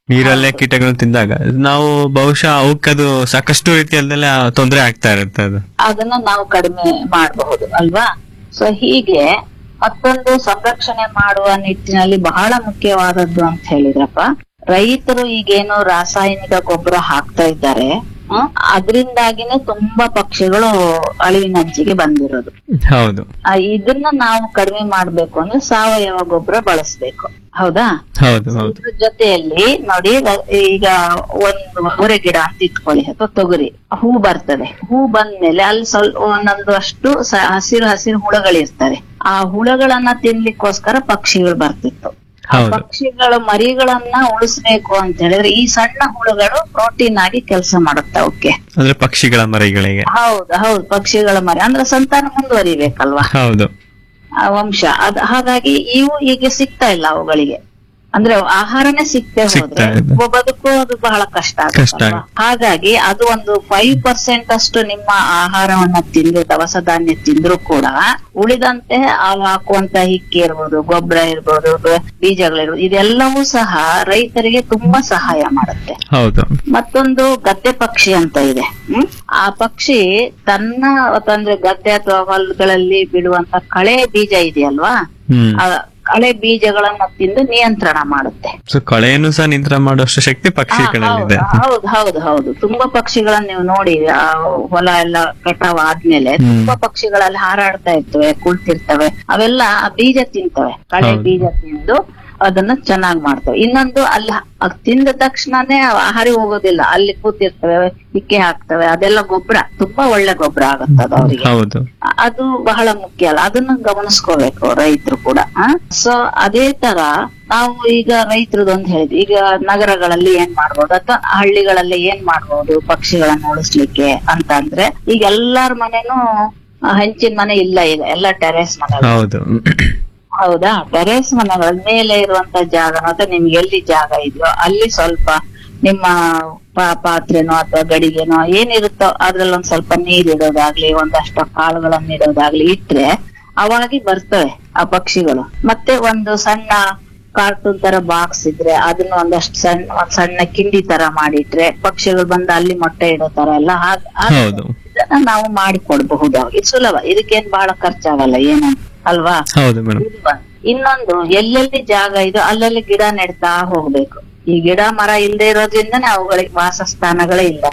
ನೀರಲ್ಲೇ ಕೀಟಗಳು ತಿಂದಾಗ ನಾವು ಬಹುಶಃ ಅವಕ್ಕದು ಸಾಕಷ್ಟು ರೀತಿಯಲ್ಲೆಲ್ಲ ತೊಂದರೆ ಆಗ್ತಾ ಇರುತ್ತೆ ಅದು. ಅದನ್ನ ನಾವು ಕಡಿಮೆ ಮಾಡಬಹುದು ಅಲ್ವಾ. ಸೊ ಹೀಗೆ ಮತ್ತೊಂದು ಸಂರಕ್ಷಣೆ ಮಾಡುವ ನಿಟ್ಟಿನಲ್ಲಿ ಬಹಳ ಮುಖ್ಯವಾದದ್ದು ಅಂತ ಹೇಳಿದ್ರಪ್ಪ, ರೈತರು ಈಗೇನು ರಾಸಾಯನಿಕ ಗೊಬ್ಬರ ಹಾಕ್ತಾ ಇದ್ದಾರೆ, ಅದರಿಂದಾಗಿನೇ ತುಂಬಾ ಪಕ್ಷಿಗಳು ಅಳಿವಿನಂಚಿಗೆ ಬಂದಿರೋದು. ಹೌದು. ಇದನ್ನ ನಾವು ಕಡಿಮೆ ಮಾಡ್ಬೇಕು ಅಂದ್ರೆ ಸಾವಯವ ಗೊಬ್ಬರ ಬಳಸ್ಬೇಕು. ಹೌದಾ? ಹೌದು ಹೌದು. ಇದ್ರ ಜೊತೆಯಲ್ಲಿ ನೋಡಿ, ಈಗ ಒಂದು ಹೊರೆ ಗಿಡ ಅಂತ ಇಟ್ಕೊಳ್ಳಿ ಅಥವಾ ತೊಗರಿ, ಹೂ ಬರ್ತದೆ. ಹೂ ಬಂದ್ಮೇಲೆ ಅಲ್ಲಿ ಸ್ವಲ್ಪ ಒಂದೊಂದು ಅಷ್ಟು ಹಸಿರು ಹಸಿರು ಹುಳಗಳಿರ್ತವೆ. ಆ ಹುಳಗಳನ್ನ ತಿನ್ಲಿಕ್ಕೋಸ್ಕರ ಪಕ್ಷಿಗಳು ಬರ್ತಿತ್ತು. ಆ ಪಕ್ಷಿಗಳ ಮರಿಗಳನ್ನ ಉಳಿಸ್ಬೇಕು ಅಂತ ಹೇಳಿದ್ರೆ ಈ ಸಣ್ಣ ಹುಳುಗಳು ಪ್ರೋಟೀನ್ ಆಗಿ ಕೆಲಸ ಮಾಡುತ್ತೆ ಅವಕ್ಕೆ, ಅಂದ್ರೆ ಪಕ್ಷಿಗಳ ಮರಿಗಳಿಗೆ. ಹೌದು ಹೌದು, ಪಕ್ಷಿಗಳ ಮರಿ ಅಂದ್ರೆ ಸಂತಾನ ಮುಂದುವರಿಬೇಕಲ್ವಾ, ಹೌದು, ಆ ವಂಶ. ಅದ್ ಹಾಗಾಗಿ ಇವು ಈಗ ಸಿಗ್ತಾ ಇಲ್ಲ ಅವುಗಳಿಗೆ. ಅಂದ್ರೆ ಆಹಾರನೇ ಸಿಗ್ತೇ ಹೋದ್ರೆ ಬದುಕೋದು ಬಹಳ ಕಷ್ಟ ಆಗುತ್ತೆ. ಹಾಗಾಗಿ ಅದು ಒಂದು ಫೈವ್ ಪರ್ಸೆಂಟ್ ಅಷ್ಟು ನಿಮ್ಮ ಆಹಾರವನ್ನ ತಿಂದು ದವಸ ಧಾನ್ಯ ತಿಂದ್ರು ಕೂಡ ಉಳಿದಂತೆ ಅವು ಹಾಕುವಂತ ಹಿಕ್ಕಿ ಇರ್ಬೋದು, ಗೊಬ್ಬರ ಇರ್ಬೋದು, ಬೀಜಗಳಿರ್ಬೋದು, ಇದೆಲ್ಲವೂ ಸಹ ರೈತರಿಗೆ ತುಂಬಾ ಸಹಾಯ ಮಾಡುತ್ತೆ. ಹೌದು. ಮತ್ತೊಂದು ಗದ್ದೆ ಪಕ್ಷಿ ಅಂತ ಇದೆ. ಹ್ಮ್ ಆ ಪಕ್ಷಿ ತನ್ನ ಅಂದ್ರೆ ಗದ್ದೆ ಅಥವಾ ಹೊಲಗಳಲ್ಲಿ ಬಿಡುವಂತ ಕಳೆ ಬೀಜ ಇದೆಯಲ್ವಾ, ಕಳೆ ಬೀಜಗಳನ್ನ ತಿಂದು ನಿಯಂತ್ರಣ ಮಾಡುತ್ತೆ. ಕಳೆಯನ್ನು ಸಹ ನಿಯಂತ್ರಣ ಮಾಡುವಷ್ಟು ಶಕ್ತಿ ಪಕ್ಷಿಗಳಲ್ಲಿದೆ. ಹೌದು ಹೌದು ಹೌದು. ತುಂಬಾ ಪಕ್ಷಿಗಳನ್ನ ನೀವು ನೋಡಿ, ಹೊಲ ಎಲ್ಲ ಕಟಾವ್ ಆದ್ಮೇಲೆ ತುಂಬಾ ಪಕ್ಷಿಗಳಲ್ಲಿ ಹಾರಾಡ್ತಾ ಇರ್ತವೆ, ಕುಳಿತಿರ್ತವೆ, ಅವೆಲ್ಲ ಆ ಬೀಜ ತಿಂತವೆ. ಕಳೆ ಬೀಜ ತಿಂದು ಅದನ್ನ ಚೆನ್ನಾಗ್ ಮಾಡ್ತವೆ. ಇನ್ನೊಂದು ಅಲ್ಲಿ ತಿಂದ ತಕ್ಷಣನೇ ಹಾರಿ ಹೋಗೋದಿಲ್ಲ, ಅಲ್ಲಿ ಕೂತಿರ್ತವೆ, ಹಿಕ್ಕೆ ಹಾಕ್ತವೆ, ಅದೆಲ್ಲ ಗೊಬ್ಬರ, ತುಂಬಾ ಒಳ್ಳೆ ಗೊಬ್ಬರ ಆಗುತ್ತದ ಅವರಿಗೆ. ಅದು ಬಹಳ ಮುಖ್ಯ ಅಲ್ಲ, ಅದನ್ನ ಗಮನಿಸ್ಕೋಬೇಕು ರೈತರು ಕೂಡ. ಸೊ ಅದೇ ತರ ನಾವು ಈಗ ರೈತರದೊಂದು ಹೇಳಿದ್ವಿ, ಈಗ ನಗರಗಳಲ್ಲಿ ಏನ್ ಮಾಡ್ಬೋದು ಅಥವಾ ಹಳ್ಳಿಗಳಲ್ಲಿ ಏನ್ ಮಾಡ್ಬೋದು ಪಕ್ಷಿಗಳನ್ನ ಉಳಿಸ್ಲಿಕ್ಕೆ ಅಂತ ಅಂದ್ರೆ, ಈಗ ಎಲ್ಲಾರ ಮನೆನೂ ಹಂಚಿನ ಮನೆ ಇಲ್ಲ, ಈಗ ಎಲ್ಲ ಟೆರೇಸ್ ಮನೆ. ಹೌದಾ? ಟೆರೇಸ್ ಮನೆಗಳ ಮೇಲೆ ಇರುವಂತ ಜಾಗ ಮತ್ತೆ ನಿಮ್ಗೆ ಎಲ್ಲಿ ಜಾಗ ಇದೆಯೋ ಅಲ್ಲಿ ಸ್ವಲ್ಪ ನಿಮ್ಮ ಪಾತ್ರೆನೋ ಅಥವಾ ಗಡಿಗೆನೋ ಏನಿರುತ್ತೋ ಅದ್ರಲ್ಲಿ ಒಂದ್ ಸ್ವಲ್ಪ ನೀರ್ ಇಡೋದಾಗ್ಲಿ, ಒಂದಷ್ಟು ಕಾಳುಗಳನ್ನ ಇಡೋದಾಗ್ಲಿ ಇಟ್ರೆ ಅವಾಗಿ ಬರ್ತವೆ ಆ ಪಕ್ಷಿಗಳು. ಮತ್ತೆ ಒಂದು ಸಣ್ಣ ಕಾರ್ಟೂನ್ ತರ ಬಾಕ್ಸ್ ಇದ್ರೆ ಅದನ್ನ ಒಂದಷ್ಟು ಸಣ್ಣ ಒಂದ್ ಸಣ್ಣ ಕಿಂಡಿ ತರ ಮಾಡಿಟ್ರೆ ಪಕ್ಷಿಗಳು ಬಂದು ಅಲ್ಲಿ ಮೊಟ್ಟೆ ಇಡೋ ತರ ಎಲ್ಲ ಇದನ್ನ ನಾವು ಮಾಡಿಕೊಡ್ಬಹುದು. ಇದು ಸುಲಭ, ಇದಕ್ಕೇನ್ ಬಹಳ ಖರ್ಚಾಗಲ್ಲ ಏನು ಅಲ್ವಾ? ಇನ್ನೊಂದು, ಎಲ್ಲೆಲ್ಲಿ ಜಾಗ ಇದೋ ಅಲ್ಲಲ್ಲಿ ಗಿಡ ನೆಡ್ತಾ ಹೋಗ್ಬೇಕು. ಈ ಗಿಡ ಮರ ಇಲ್ಲದೆ ಇರೋದ್ರಿಂದನೇ ಅವುಗಳಿಗೆ ವಾಸಸ್ಥಾನಗಳೇ ಇಲ್ಲ.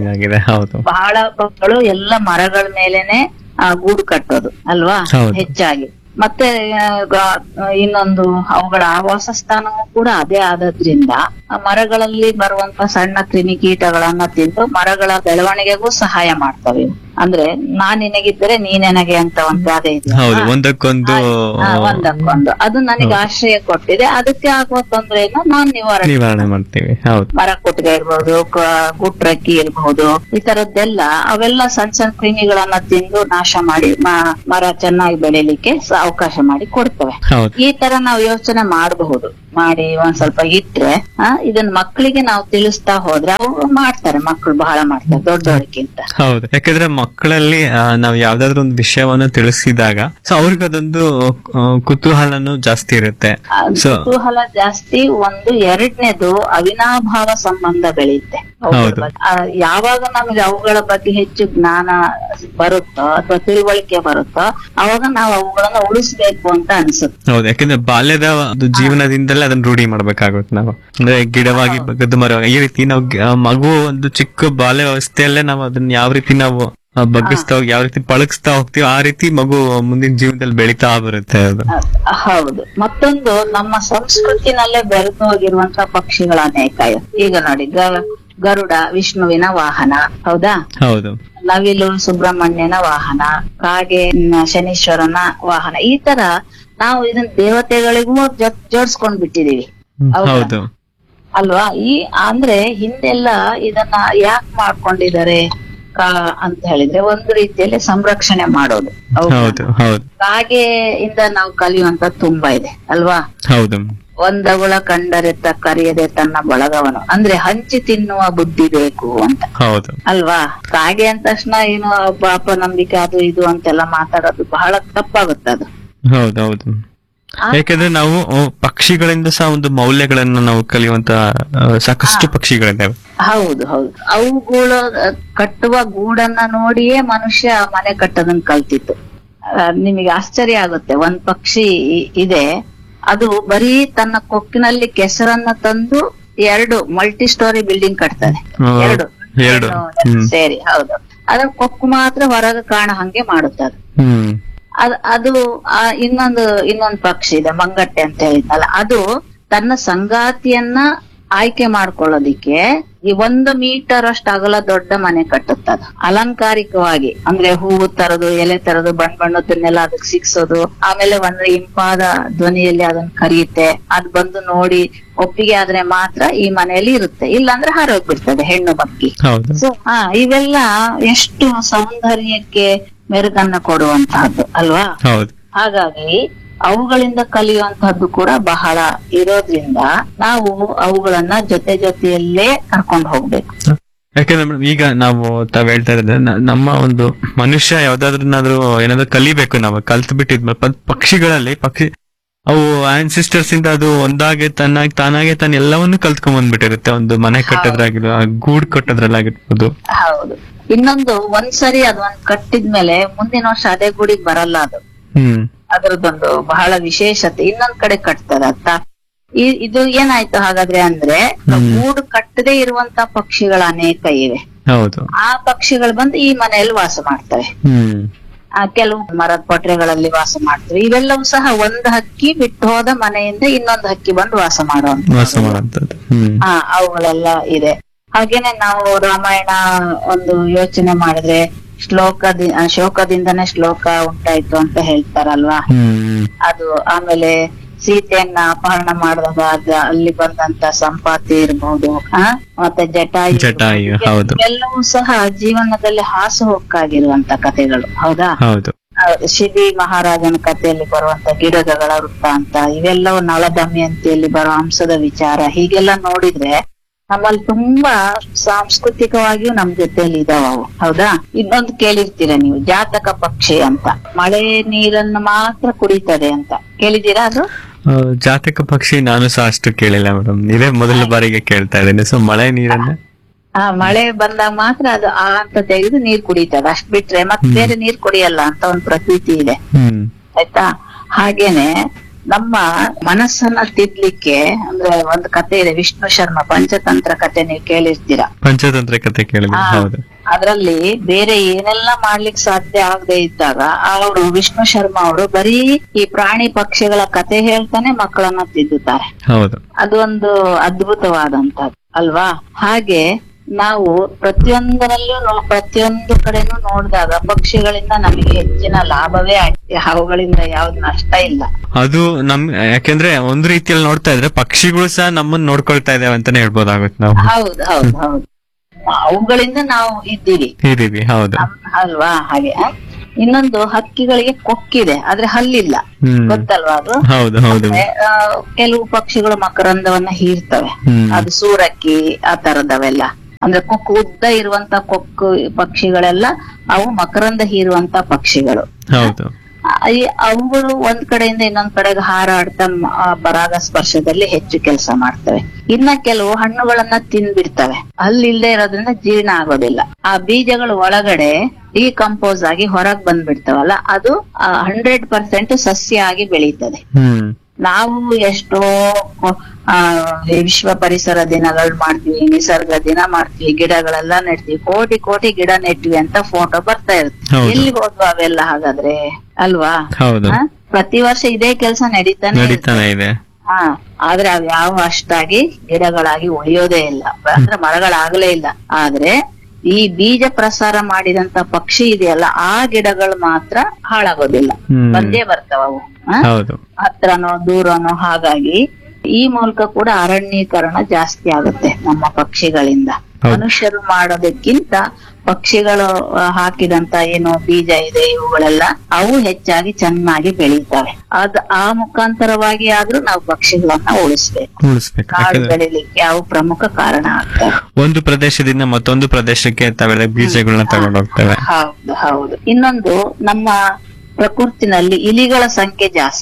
ಬಹಳ ಪಕ್ಷಿಗಳು ಎಲ್ಲ ಮರಗಳ ಮೇಲೆನೆ ಗೂಡು ಕಟ್ಟೋದು ಅಲ್ವಾ ಹೆಚ್ಚಾಗಿ. ಮತ್ತೆ ಇನ್ನೊಂದು, ಅವುಗಳ ಆವಾಸ ಸ್ಥಾನವೂ ಕೂಡ ಅದೇ ಆದ್ರಿಂದ ಮರಗಳಲ್ಲಿ ಬರುವಂತ ಸಣ್ಣ ಕ್ರಿಮಿಕೀಟಗಳನ್ನ ತಿಂದು ಮರಗಳ ಬೆಳವಣಿಗೆಗೂ ಸಹಾಯ ಮಾಡ್ತವೆ. ಅಂದ್ರೆ ನಾನ್ ನಿನಗಿದ್ದರೆ ನೀನೆನಗೆ ಅಂತ ಒಂದ್ ಗಾದೆ ಇದೆ, ಒಂದಕ್ಕೊಂದು ಒಂದಕ್ಕೊಂದು ಅದು ನನಗೆ ಆಶ್ರಯ ಕೊಟ್ಟಿದೆ, ಅದಕ್ಕೆ ಆಗುವ ತೊಂದರೆಯನ್ನು ನಾನ್ ನಿವಾರಣೆ ಮಾಡ್ತೀವಿ. ಮರ ಕುಟ್ಗೆ ಇರ್ಬಹುದು, ಗುಟ್ರಕ್ಕಿ ಇರ್ಬಹುದು, ಈ ತರದ್ದೆಲ್ಲ ಅವೆಲ್ಲ ಸಣ್ಣ ಸಣ್ಣ ಕ್ರಿಮಿಗಳನ್ನ ತಿಂದು ನಾಶ ಮಾಡಿ ಮರ ಚೆನ್ನಾಗಿ ಬೆಳಿಲಿಕ್ಕೆ ಅವಕಾಶ ಮಾಡಿ ಕೊಡ್ತವೆ. ಈ ತರ ನಾವು ಯೋಚನೆ ಮಾಡಬಹುದು, ಮಾಡಿ ಒಂದ್ ಸ್ವಲ್ಪ ಇಟ್ರೆ ಇದನ್ನ ಮಕ್ಕಳಿಗೆ ನಾವು ತಿಳಿಸ್ತಾ ಹೋದ್ರೆ ಅವ್ರು ಮಾಡ್ತಾರೆ. ಮಕ್ಕಳು ಬಹಳ ಮಾಡ್ತಾರೆ ದೊಡ್ಡವರಿಗಿಂತ. ಹೌದು, ಯಾಕಂದ್ರೆ ಮಕ್ಕಳಲ್ಲಿ ನಾವ್ ಯಾವ್ದಾದ್ರು ಒಂದು ವಿಷಯವನ್ನ ತಿಳಿಸಿದಾಗ ಸೊ ಅವ್ರಿಗೆ ಅದೊಂದು ಕುತೂಹಲನು ಜಾಸ್ತಿ ಇರುತ್ತೆ. ಕುತೂಹಲ ಜಾಸ್ತಿ. ಒಂದು ಎರಡನೇದು ಅವಿನಾಭಾವ ಸಂಬಂಧ ಬೆಳೆಯುತ್ತೆ. ಯಾವಾಗ ನಮಗೆ ಅವುಗಳ ಬಗ್ಗೆ ಹೆಚ್ಚು ಜ್ಞಾನ ಬರುತ್ತೋ ಅಥವಾ ತಿಳುವಳಿಕೆ ಬರುತ್ತೋ ಅವಾಗ ನಾವು ಅವುಗಳನ್ನ ಉಳಿಸ್ಬೇಕು ಅಂತ ಅನ್ಸುತ್ತೆ. ಹೌದು, ಯಾಕಂದ್ರೆ ಬಾಲ್ಯದ ಜೀವನದಿಂದಲೇ ಅದನ್ನ ರೂಢಿ ಮಾಡ್ಬೇಕಾಗುತ್ತೆ ನಾವು. ಅಂದ್ರೆ ಗಿಡವಾಗಿ ಬಗ್ಗದ್ದು ಮರ ಈ ರೀತಿ ನಾವು ಮಗು ಒಂದು ಚಿಕ್ಕ ಬಾಲ್ಯ ವ್ಯವಸ್ಥೆಯಲ್ಲೇ ನಾವು ಅದನ್ನ ಯಾವ ರೀತಿ ನಾವು ಬಗ್ಗಿಸ್ತಾ ಹೋಗಿ ಯಾವ ರೀತಿ ಪಳಗಿಸ್ತಾ ಹೋಗ್ತೀವಿ ಆ ರೀತಿ ಮಗು ಮುಂದಿನ ಜೀವನದಲ್ಲಿ ಬೆಳೀತಾ ಬರುತ್ತೆ. ಅದು ಹೌದು. ಮತ್ತೊಂದು, ನಮ್ಮ ಸಂಸ್ಕೃತಿನಲ್ಲೇ ಬೆರೆತು ಹೋಗಿರುವಂತ ಪಕ್ಷಿಗಳ ಅನೇಕ. ಈಗ ನೋಡಿ, ಗರುಡ ವಿಷ್ಣುವಿನ ವಾಹನ, ಹೌದಾ? ಹೌದು. ನವಿಲು ಸುಬ್ರಹ್ಮಣ್ಯನ ವಾಹನ, ಕಾಗೆ ಶನೀಶ್ವರನ ವಾಹನ. ಈ ತರ ನಾವು ಇದನ್ನ ದೇವತೆಗಳಿಗೂ ಜೋಡಿಸ್ಕೊಂಡ್ ಬಿಟ್ಟಿದೀವಿ ಅಲ್ವಾ? ಈ ಅಂದ್ರೆ ಹಿಂದೆಲ್ಲ ಇದನ್ನ ಯಾಕೆ ಮಾಡ್ಕೊಂಡಿದ್ದಾರೆ ಅಂತ ಹೇಳಿದ್ರೆ ಒಂದು ರೀತಿಯಲ್ಲಿ ಸಂರಕ್ಷಣೆ ಮಾಡೋದು. ಕಾಗೆಯಿಂದ ನಾವು ಕಲಿಯುವಂತ ತುಂಬಾ ಇದೆ ಅಲ್ವಾ? ಒಂದಗುಳ ಕಂಡರೆ ಕರೆಯದೆ ತನ್ನ ಬಳಗವನು, ಅಂದ್ರೆ ಹಂಚಿ ತಿನ್ನುವ ಬುದ್ಧಿ ಬೇಕು ಅಂತ ಅಲ್ವಾ? ಕಾಗೆ ಅಂದ ತಕ್ಷಣ ಏನು ಪಾಪ ನಂಬಿಕೆ ಅದು ಇದು ಅಂತೆಲ್ಲ ಮಾತಾಡೋದು ಬಹಳ ತಪ್ಪಾಗುತ್ತೆ. ಅದು ಹೌದೌದು. ಯಾಕಂದ್ರೆ ನಾವು ಆ, ಪಕ್ಷಿಗಳಿಂದ ಸಹ ಒಂದು ಮೌಲ್ಯಗಳನ್ನ ನಾವು ಕಲಿಯುವಂತ ಆ, ಸಾಕಷ್ಟು ಪಕ್ಷಿಗಳಿದ್ದಾವೆ. ಹೌದು ಹೌದು, ಅವುಗಳು ಅಹ್, ಕಟ್ಟುವ ಗೂಡನ್ನ ನೋಡಿಯೇ ಮನುಷ್ಯ ಮನೆ ಕಟ್ಟೋದನ್ನ ಕಲ್ತಿತ್ತು. ಅಹ್, ನಿಮಗೆ ಆಶ್ಚರ್ಯ ಆಗುತ್ತೆ, ಒಂದ್ ಪಕ್ಷಿ ಇದೆ, ಅದು ಬರೀ ತನ್ನ ಕೊಕ್ಕಿನಲ್ಲಿ ಕೆಸರನ್ನ ತಂದು ಎರಡು ಮಲ್ಟಿ ಸ್ಟೋರಿ ಬಿಲ್ಡಿಂಗ್ ಕಟ್ತದೆ. ಆ, ಎರಡು ಎರಡು. ಹೆಣ್ಣು ಹ್ಮ್. ಸೇರಿ, ಹೌದು. ಅದ್ರ ಕೊಕ್ಕು ಮಾತ್ರ ಹೊರಗೆ ಕಾಣ ಹಂಗೆ ಮಾಡುತ್ತದೆ. ಹ್ಮ್ ಅದ್ ಅದು ಆ ಇನ್ನೊಂದು ಇನ್ನೊಂದು ಪಕ್ಷಿ ಇದೆ, ಮಂಗಟ್ಟೆ ಅಂತ ಹೇಳಿದ್ನಲ್ಲ, ಅದು ತನ್ನ ಸಂಗಾತಿಯನ್ನ ಆಯ್ಕೆ ಮಾಡ್ಕೊಳ್ಳೋದಿಕ್ಕೆ ಈ ಒಂದು ಮೀಟರ್ ಅಷ್ಟು ಅಗಲ ದೊಡ್ಡ ಮನೆ ಕಟ್ಟುತ್ತದ, ಅಲಂಕಾರಿಕವಾಗಿ. ಅಂದ್ರೆ ಹೂವು ತರದು, ಎಲೆ ತರದು, ಬಣ್ಣ ಬಣ್ಣದನ್ನೆಲ್ಲ ಅದಕ್ಕೆ ಸಿಕ್ಸೋದು, ಆಮೇಲೆ ಒಂದು ಇಂಪಾದ ಧ್ವನಿಯಲ್ಲಿ ಅದನ್ನ ಕರೆಯುತ್ತೆ. ಅದ್ ಬಂದು ನೋಡಿ ಒಪ್ಪಿಗೆ ಆದ್ರೆ ಮಾತ್ರ ಈ ಮನೆಯಲ್ಲಿ ಇರುತ್ತೆ, ಇಲ್ಲಾಂದ್ರೆ ಹಾರೋಗ್ಬಿಡ್ತದೆ ಹೆಣ್ಣು ಬಕ್ಕಿ. ಹೌದು. ಸೊ ಹಾ ಇವೆಲ್ಲ ಎಷ್ಟು ಸೌಂದರ್ಯಕ್ಕೆ ಮೆರುಗನ್ನ ಕೊಡುವಂತಹದ್ದು ಅಲ್ವಾ. ಹೌದು. ಹಾಗಾಗಿ ಅವುಗಳಿಂದ ಕಲಿಯುವಂತಹದ್ದು ಕೂಡ ಬಹಳ ಇರೋದ್ರಿಂದ ನಾವು ಅವುಗಳನ್ನ ಜೊತೆ ಜೊತೆಯಲ್ಲೇ ಕರ್ಕೊಂಡು ಹೋಗ್ಬೇಕು. ಯಾಕಂದ್ರೆ ಮೇಡಮ್ ಈಗ ನಾವು ತಾವ್ ಹೇಳ್ತಾ ಇದ್ರೆ ನಮ್ಮ ಒಂದು ಮನುಷ್ಯ ಯಾವ್ದಾದ್ರನ್ನಾದ್ರೂ ಏನಾದ್ರು ಕಲಿಬೇಕು, ನಾವು ಕಲ್ತ್ ಬಿಟ್ಟಿದ್ಮೇಲೆ ಪ- ಪಕ್ಷಿಗಳಲ್ಲಿ ಪಕ್ಷಿ ಅವು ಆನ್ಸಿಸ್ಟರ್ಸ್ ಇಂದ ಅದು ಒಂದಾಗೆ ತನ್ನಾಗಿ ತಾನಾಗೆ ತಾನು ಎಲ್ಲವನ್ನೂ ಕಲ್ತ್ಕೊಂಡ್ ಬಂದ್ಬಿಟ್ಟಿರುತ್ತೆ. ಒಂದು ಮನೆ ಕಟ್ಟೋದ್ರಾಗಿರ್ಬೋದು, ಗೂಡ್ ಕಟ್ಟೋದ್ರಲ್ಲಾಗಿರ್ಬೋದು. ಹೌದು. ಇನ್ನೊಂದು ಒಂದ್ಸರಿ ಅದೊಂದ್ ಕಟ್ಟಿದ್ಮೇಲೆ ಮುಂದಿನ ವರ್ಷ ಅದೇ ಗುಡಿಗೆ ಬರಲ್ಲ ಅದು. ಹ್ಮ್ ಅದ್ರದ್ದೊಂದು ಬಹಳ ವಿಶೇಷತೆ. ಇನ್ನೊಂದ್ ಕಡೆ ಕಟ್ತದ ಅಂತ. ಈ- ಇದು ಏನಾಯ್ತು ಹಾಗಾದ್ರೆ ಅಂದ್ರೆ, ಗೂಡು ಕಟ್ಟದೇ ಇರುವಂತ ಪಕ್ಷಿಗಳು ಅನೇಕ ಇವೆ. ಹೌದು. ಆ ಪಕ್ಷಿಗಳು ಬಂದು ಈ ಮನೆಯಲ್ಲಿ ವಾಸ ಮಾಡ್ತವೆ. ಹ್ಮ್ ಆ ಕೆಲವು ಮರದ ಪೊಟ್ರೆಗಳಲ್ಲಿ ವಾಸ ಮಾಡ್ತವೆ. ಇವೆಲ್ಲವೂ ಸಹ ಒಂದು ಹಕ್ಕಿ ಬಿಟ್ಟು ಹೋದ ಮನೆಯಿಂದ ಇನ್ನೊಂದು ಹಕ್ಕಿ ಬಂದು ವಾಸ ಮಾಡುವಂತ ವಾಸ ಮಾಡುವಂತದ್ದು. ಹ್ಮ್ ಹಾ ಅವುಗಳೆಲ್ಲ ಇದೆ. ಹಾಗೇನೆ ನಾವು ರಾಮಾಯಣ ಒಂದು ಯೋಚನೆ ಮಾಡಿದ್ರೆ, ಶ್ಲೋಕದಿ ಶೋಕದಿಂದನೇ ಶ್ಲೋಕ ಉಂಟಾಯ್ತು ಅಂತ ಹೇಳ್ತಾರಲ್ವಾ. ಹ್ಮ್ ಅದು ಆಮೇಲೆ ಸೀತೆಯನ್ನ ಅಪಹರಣ ಮಾಡಿದಾಗ ಅದ ಅಲ್ಲಿ ಬಂದಂತ ಸಂಪಾತಿ ಇರ್ಬಹುದು, ಆ ಮತ್ತೆ ಜಟಾಯು ಜಟಾಯು, ಇರ್ಬಹುದು. ಹೌದು. ಇವೆಲ್ಲವೂ ಸಹ ಜೀವನದಲ್ಲಿ ಹಾಸುಹೊಕ್ಕಾಗಿರುವಂತ ಕಥೆಗಳು, ಹೌದಾ. ಹೌದು. ಆ, ಶಿಬಿ ಮಹಾರಾಜನ ಕಥೆಯಲ್ಲಿ ಬರುವಂತ ಗಿಡಗಳ ವೃತ್ತಾಂತ, ಇವೆಲ್ಲವೂ ನಳ ದಮಯಂತಿಯಲ್ಲಿ ಬರೋ ಹಂಸದ ವಿಚಾರ, ಹೀಗೆಲ್ಲ ನೋಡಿದ್ರೆ ನಮ್ಮಲ್ಲಿ ತುಂಬಾ ಸಾಂಸ್ಕೃತಿಕವಾಗಿಯೂ ನಮ್ ಜೊತೆಯಲ್ಲಿ ಇದಾವ ಅವು, ಹೌದಾ. ಇನ್ನೊಂದು ಕೇಳಿರ್ತೀರ ನೀವು, ಜಾತಕ ಪಕ್ಷಿ ಅಂತ, ಮಳೆ ನೀರನ್ನು ಮಾತ್ರ ಕುಡಿತದೆ ಅಂತ ಕೇಳಿದ್ದೀರಾ ಅದು? ಆ, ಜಾತಕ ಪಕ್ಷಿ ನಾನು ಸಹ ಅಷ್ಟು ಕೇಳಿಲ್ಲ ಮೇಡಮ್, ಇದೇ ಮೊದಲ ಬಾರಿಗೆ ಕೇಳ್ತಾ ಇದ್ದೇನೆ. ಸೊ ಮಳೆ ನೀರನ್ನ ಆ ಮಳೆ ಬಂದಾಗ ಮಾತ್ರ ಅದು ಆ ಅಂತ ತೆಗೆದು ನೀರ್ ಕುಡಿತದೆ, ಅಷ್ಟ್ ಬಿಟ್ರೆ ಮತ್ತೆ ಬೇರೆ ನೀರ್ ಕುಡಿಯಲ್ಲ ಅಂತ ಒಂದು ಪ್ರತೀತಿ ಇದೆ, ಹ್ಮ್ ಆಯ್ತಾ. ಹಾಗೇನೆ ನಮ್ಮ ಮನಸ್ಸನ್ನ ತಿದ್ಲಿಕ್ಕೆ ಅಂದ್ರೆ ಒಂದು ಕತೆ ಇದೆ, ವಿಷ್ಣು ಶರ್ಮಾ ಪಂಚತಂತ್ರ ಕತೆ, ನೀವು ಕೇಳಿರ್ತೀರಾ. ಪಂಚತಂತ್ರ ಕತೆ ಕೇಳಿದೆ. ಆ, ಹೌದು. ಅದ್ರಲ್ಲಿ ಬೇರೆ ಏನೆಲ್ಲ ಮಾಡ್ಲಿಕ್ಕೆ ಸಾಧ್ಯ ಆಗದೆ ಇದ್ದಾಗ ಅವರು ವಿಷ್ಣು ಶರ್ಮಾ ಅವರು ಬರೀ ಈ ಪ್ರಾಣಿ ಪಕ್ಷಿಗಳ ಕತೆ ಹೇಳ್ತಾನೆ ಮಕ್ಕಳನ್ನ ತಿದ್ದುತ್ತಾರೆ. ಹೌದು. ಅದು ಒಂದು ಅದ್ಭುತವಾದಂತದ್ದು ಅಲ್ವಾ. ಹಾಗೆ ನಾವು ಪ್ರತಿಯೊಂದರಲ್ಲೂ ನೋ- ಪ್ರತಿಯೊಂದು ಕಡೆನೂ ನೋಡಿದಾಗ ಪಕ್ಷಿಗಳಿಂದ ನಮಗೆ ಹೆಚ್ಚಿನ ಲಾಭವೇ ಆಗಿದೆ, ಅವುಗಳಿಂದ ಯಾವ್ದು ನಷ್ಟ ಇಲ್ಲ. ಅದು ನಮ್ ಯಾಕೆಂದ್ರೆ ಒಂದ್ ರೀತಿಯಲ್ಲಿ ನೋಡ್ತಾ ಇದ್ರೆ ಪಕ್ಷಿಗಳು ಸಹ ನಮ್ಮನ್ನ ನೋಡ್ಕೊಳ್ತಾ ಇದಾವೆ ಅಂತಾನೆ ಹೇಳ್ಬೋದಾಗುತ್ತೆ ನಾವು. ಹೌದು ಹೌದು ಹೌದು, ಅವುಗಳಿಂದ ನಾವು ಇದ್ದೀವಿ, ಇದೀವಿ. ಹೌದು. ನಮ್- ಅಲ್ವಾ. ಹಾಗೆ ಆ? ಇನ್ನೊಂದು ಹಕ್ಕಿಗಳಿಗೆ ಕೊಕ್ಕಿದೆ ಆದ್ರೆ ಹಲ್ಲಿಲ್ಲ, ಹ್ಮ್ ಗೊತ್ತಲ್ವಾ ಅದು. ಹೌದು ಹೌದು. ಅಂದ್ರೆ, ಆ, ಕೆಲವು ಪಕ್ಷಿಗಳು ಮಕರಂದವನ್ನ ಹೀರ್ತವೆ, ಹ್ಮ್ ಅದು ಸೂರಕ್ಕಿ ಆ ತರದವೆಲ್ಲ. ಅಂದ್ರೆ ಕೊಕ್ಕು ಉದ್ದ ಇರುವಂತ ಕೊಕ್ಕು ಪಕ್ಷಿಗಳೆಲ್ಲ ಅವು ಮಕರಂದ ಹೀರುವಂತ ಪಕ್ಷಿಗಳು. ಹೌದು. ಆ, ಈ ಅವುಗಳು ಒಂದ್ ಕಡೆಯಿಂದ ಇನ್ನೊಂದ್ ಕಡೆಗೆ ಹಾರಾಡ್ತಾ ಮ- ಆ ಪರಾಗ ಸ್ಪರ್ಶದಲ್ಲಿ ಹೆಚ್ಚು ಕೆಲಸ ಮಾಡ್ತವೆ. ಇನ್ನ ಕೆಲವು ಹಣ್ಣುಗಳನ್ನ ತಿಂದ್ಬಿಡ್ತವೆ, ಅಲ್ಲಿಲ್ದೆ ಇರೋದ್ರಿಂದ ಜೀರ್ಣ ಆಗೋದಿಲ್ಲ. ಆ ಬೀಜಗಳು ಒಳಗಡೆ ಡಿಕಂಪೋಸ್ ಆಗಿ ಹೊರಗ್ ಬಂದ್ಬಿಡ್ತಾವಲ್ಲ, ಅದು ಹಂಡ್ರೆಡ್ ಪರ್ಸೆಂಟ್ ಸಸ್ಯ ಆಗಿ ಬೆಳೀತದೆ. ಹ್ಮ್ ನಾವು ಎಷ್ಟೋ ಆ ವಿಶ್ವ ಪರಿಸರ ದಿನಗಳು ಮಾಡ್ತೀವಿ, ನಿಸರ್ಗ ದಿನ ಮಾಡ್ತೀವಿ, ಗಿಡಗಳೆಲ್ಲ ನೆಡ್ತೀವಿ, ಕೋಟಿ ಕೋಟಿ ಗಿಡ ನೆಟ್ವಿ ಅಂತ ಫೋಟೋ ಬರ್ತಾ ಇರುತ್ತೆ. ಹೌದು. ಎಲ್ಲಿ ಹೋದ್ವು ಅವೆಲ್ಲ ಹಾಗಾದ್ರೆ, ಅಲ್ವಾ. ಹೌದು. ಆ? ಪ್ರತಿ ವರ್ಷ ಇದೇ ಕೆಲಸ ನಡೀತಾನೆ ಇರುತ್ತೆ. ನಡೀತಾನೆ ಇದೆ. ಹಾ ಆದ್ರೆ ಅವ್ ಯಾವ ಅಷ್ಟಾಗಿ ಗಿಡಗಳಾಗಿ ಉಳಿಯೋದೇ ಇಲ್ಲ, ಅಂದ್ರೆ ಮರಗಳಾಗಲೇ ಇಲ್ಲ. ಆದ್ರೆ ಈ ಬೀಜ ಪ್ರಸಾರ ಮಾಡಿದಂತ ಪಕ್ಷಿ ಇದೆಯಲ್ಲ, ಆ ಗಿಡಗಳು ಮಾತ್ರ ಹಾಳಾಗೋದಿಲ್ಲ, ಹ್ಮ್. ಬಂದೇ ಬರ್ತಾವ ಅವು, ಆ? ಹೌದು. ಹತ್ರನೋ ದೂರನೋ. ಹಾಗಾಗಿ ಈ ಮೂಲಕ ಕೂಡ ಅರಣ್ಯೀಕರಣ ಜಾಸ್ತಿ ಆಗುತ್ತೆ ನಮ್ಮ ಪಕ್ಷಿಗಳಿಂದ. ಹೌದು. ಮನುಷ್ಯರು ಮಾಡೋದಕ್ಕಿಂತ ಪಕ್ಷಿಗಳು ಆ, ಹಾಕಿದಂತ ಏನು ಬೀಜ ಇದೆ ಇವುಗಳೆಲ್ಲ ಅವು ಹೆಚ್ಚಾಗಿ ಚೆನ್ನಾಗಿ ಬೆಳೀತವೆ. ಅದ್ ಆ ಮುಖಾಂತರವಾಗಿ ಆದ್ರೂ ನಾವು ಪಕ್ಷಿಗಳನ್ನ ಉಳಿಸ್ಬೇಕು, ಉಳಿಸ್ಬೇಕು. ಕಾಡು ಯಾಕಂದ್ರೆ ಬೆಳಿಲಿಕ್ಕೆ ಅವು ಪ್ರಮುಖ ಕಾರಣ ಆಗ್ತವೆ. ಒಂದು ಪ್ರದೇಶದಿಂದ ಮತ್ತೊಂದು ಪ್ರದೇಶಕ್ಕೆ ತಾವೆಲ್ಲ ಬೀಜಗಳನ್ನ ತಗೊಂಡು ಹೋಗ್ತವೆ. ಹೌದು ಹೌದು. ಇನ್ನೊಂದು, ನಮ್ಮ ಪ್ರಕೃತಿನಲ್ಲಿ ಇಲಿಗಳ ಸಂಖ್ಯೆ ಜಾಸ್ತಿ.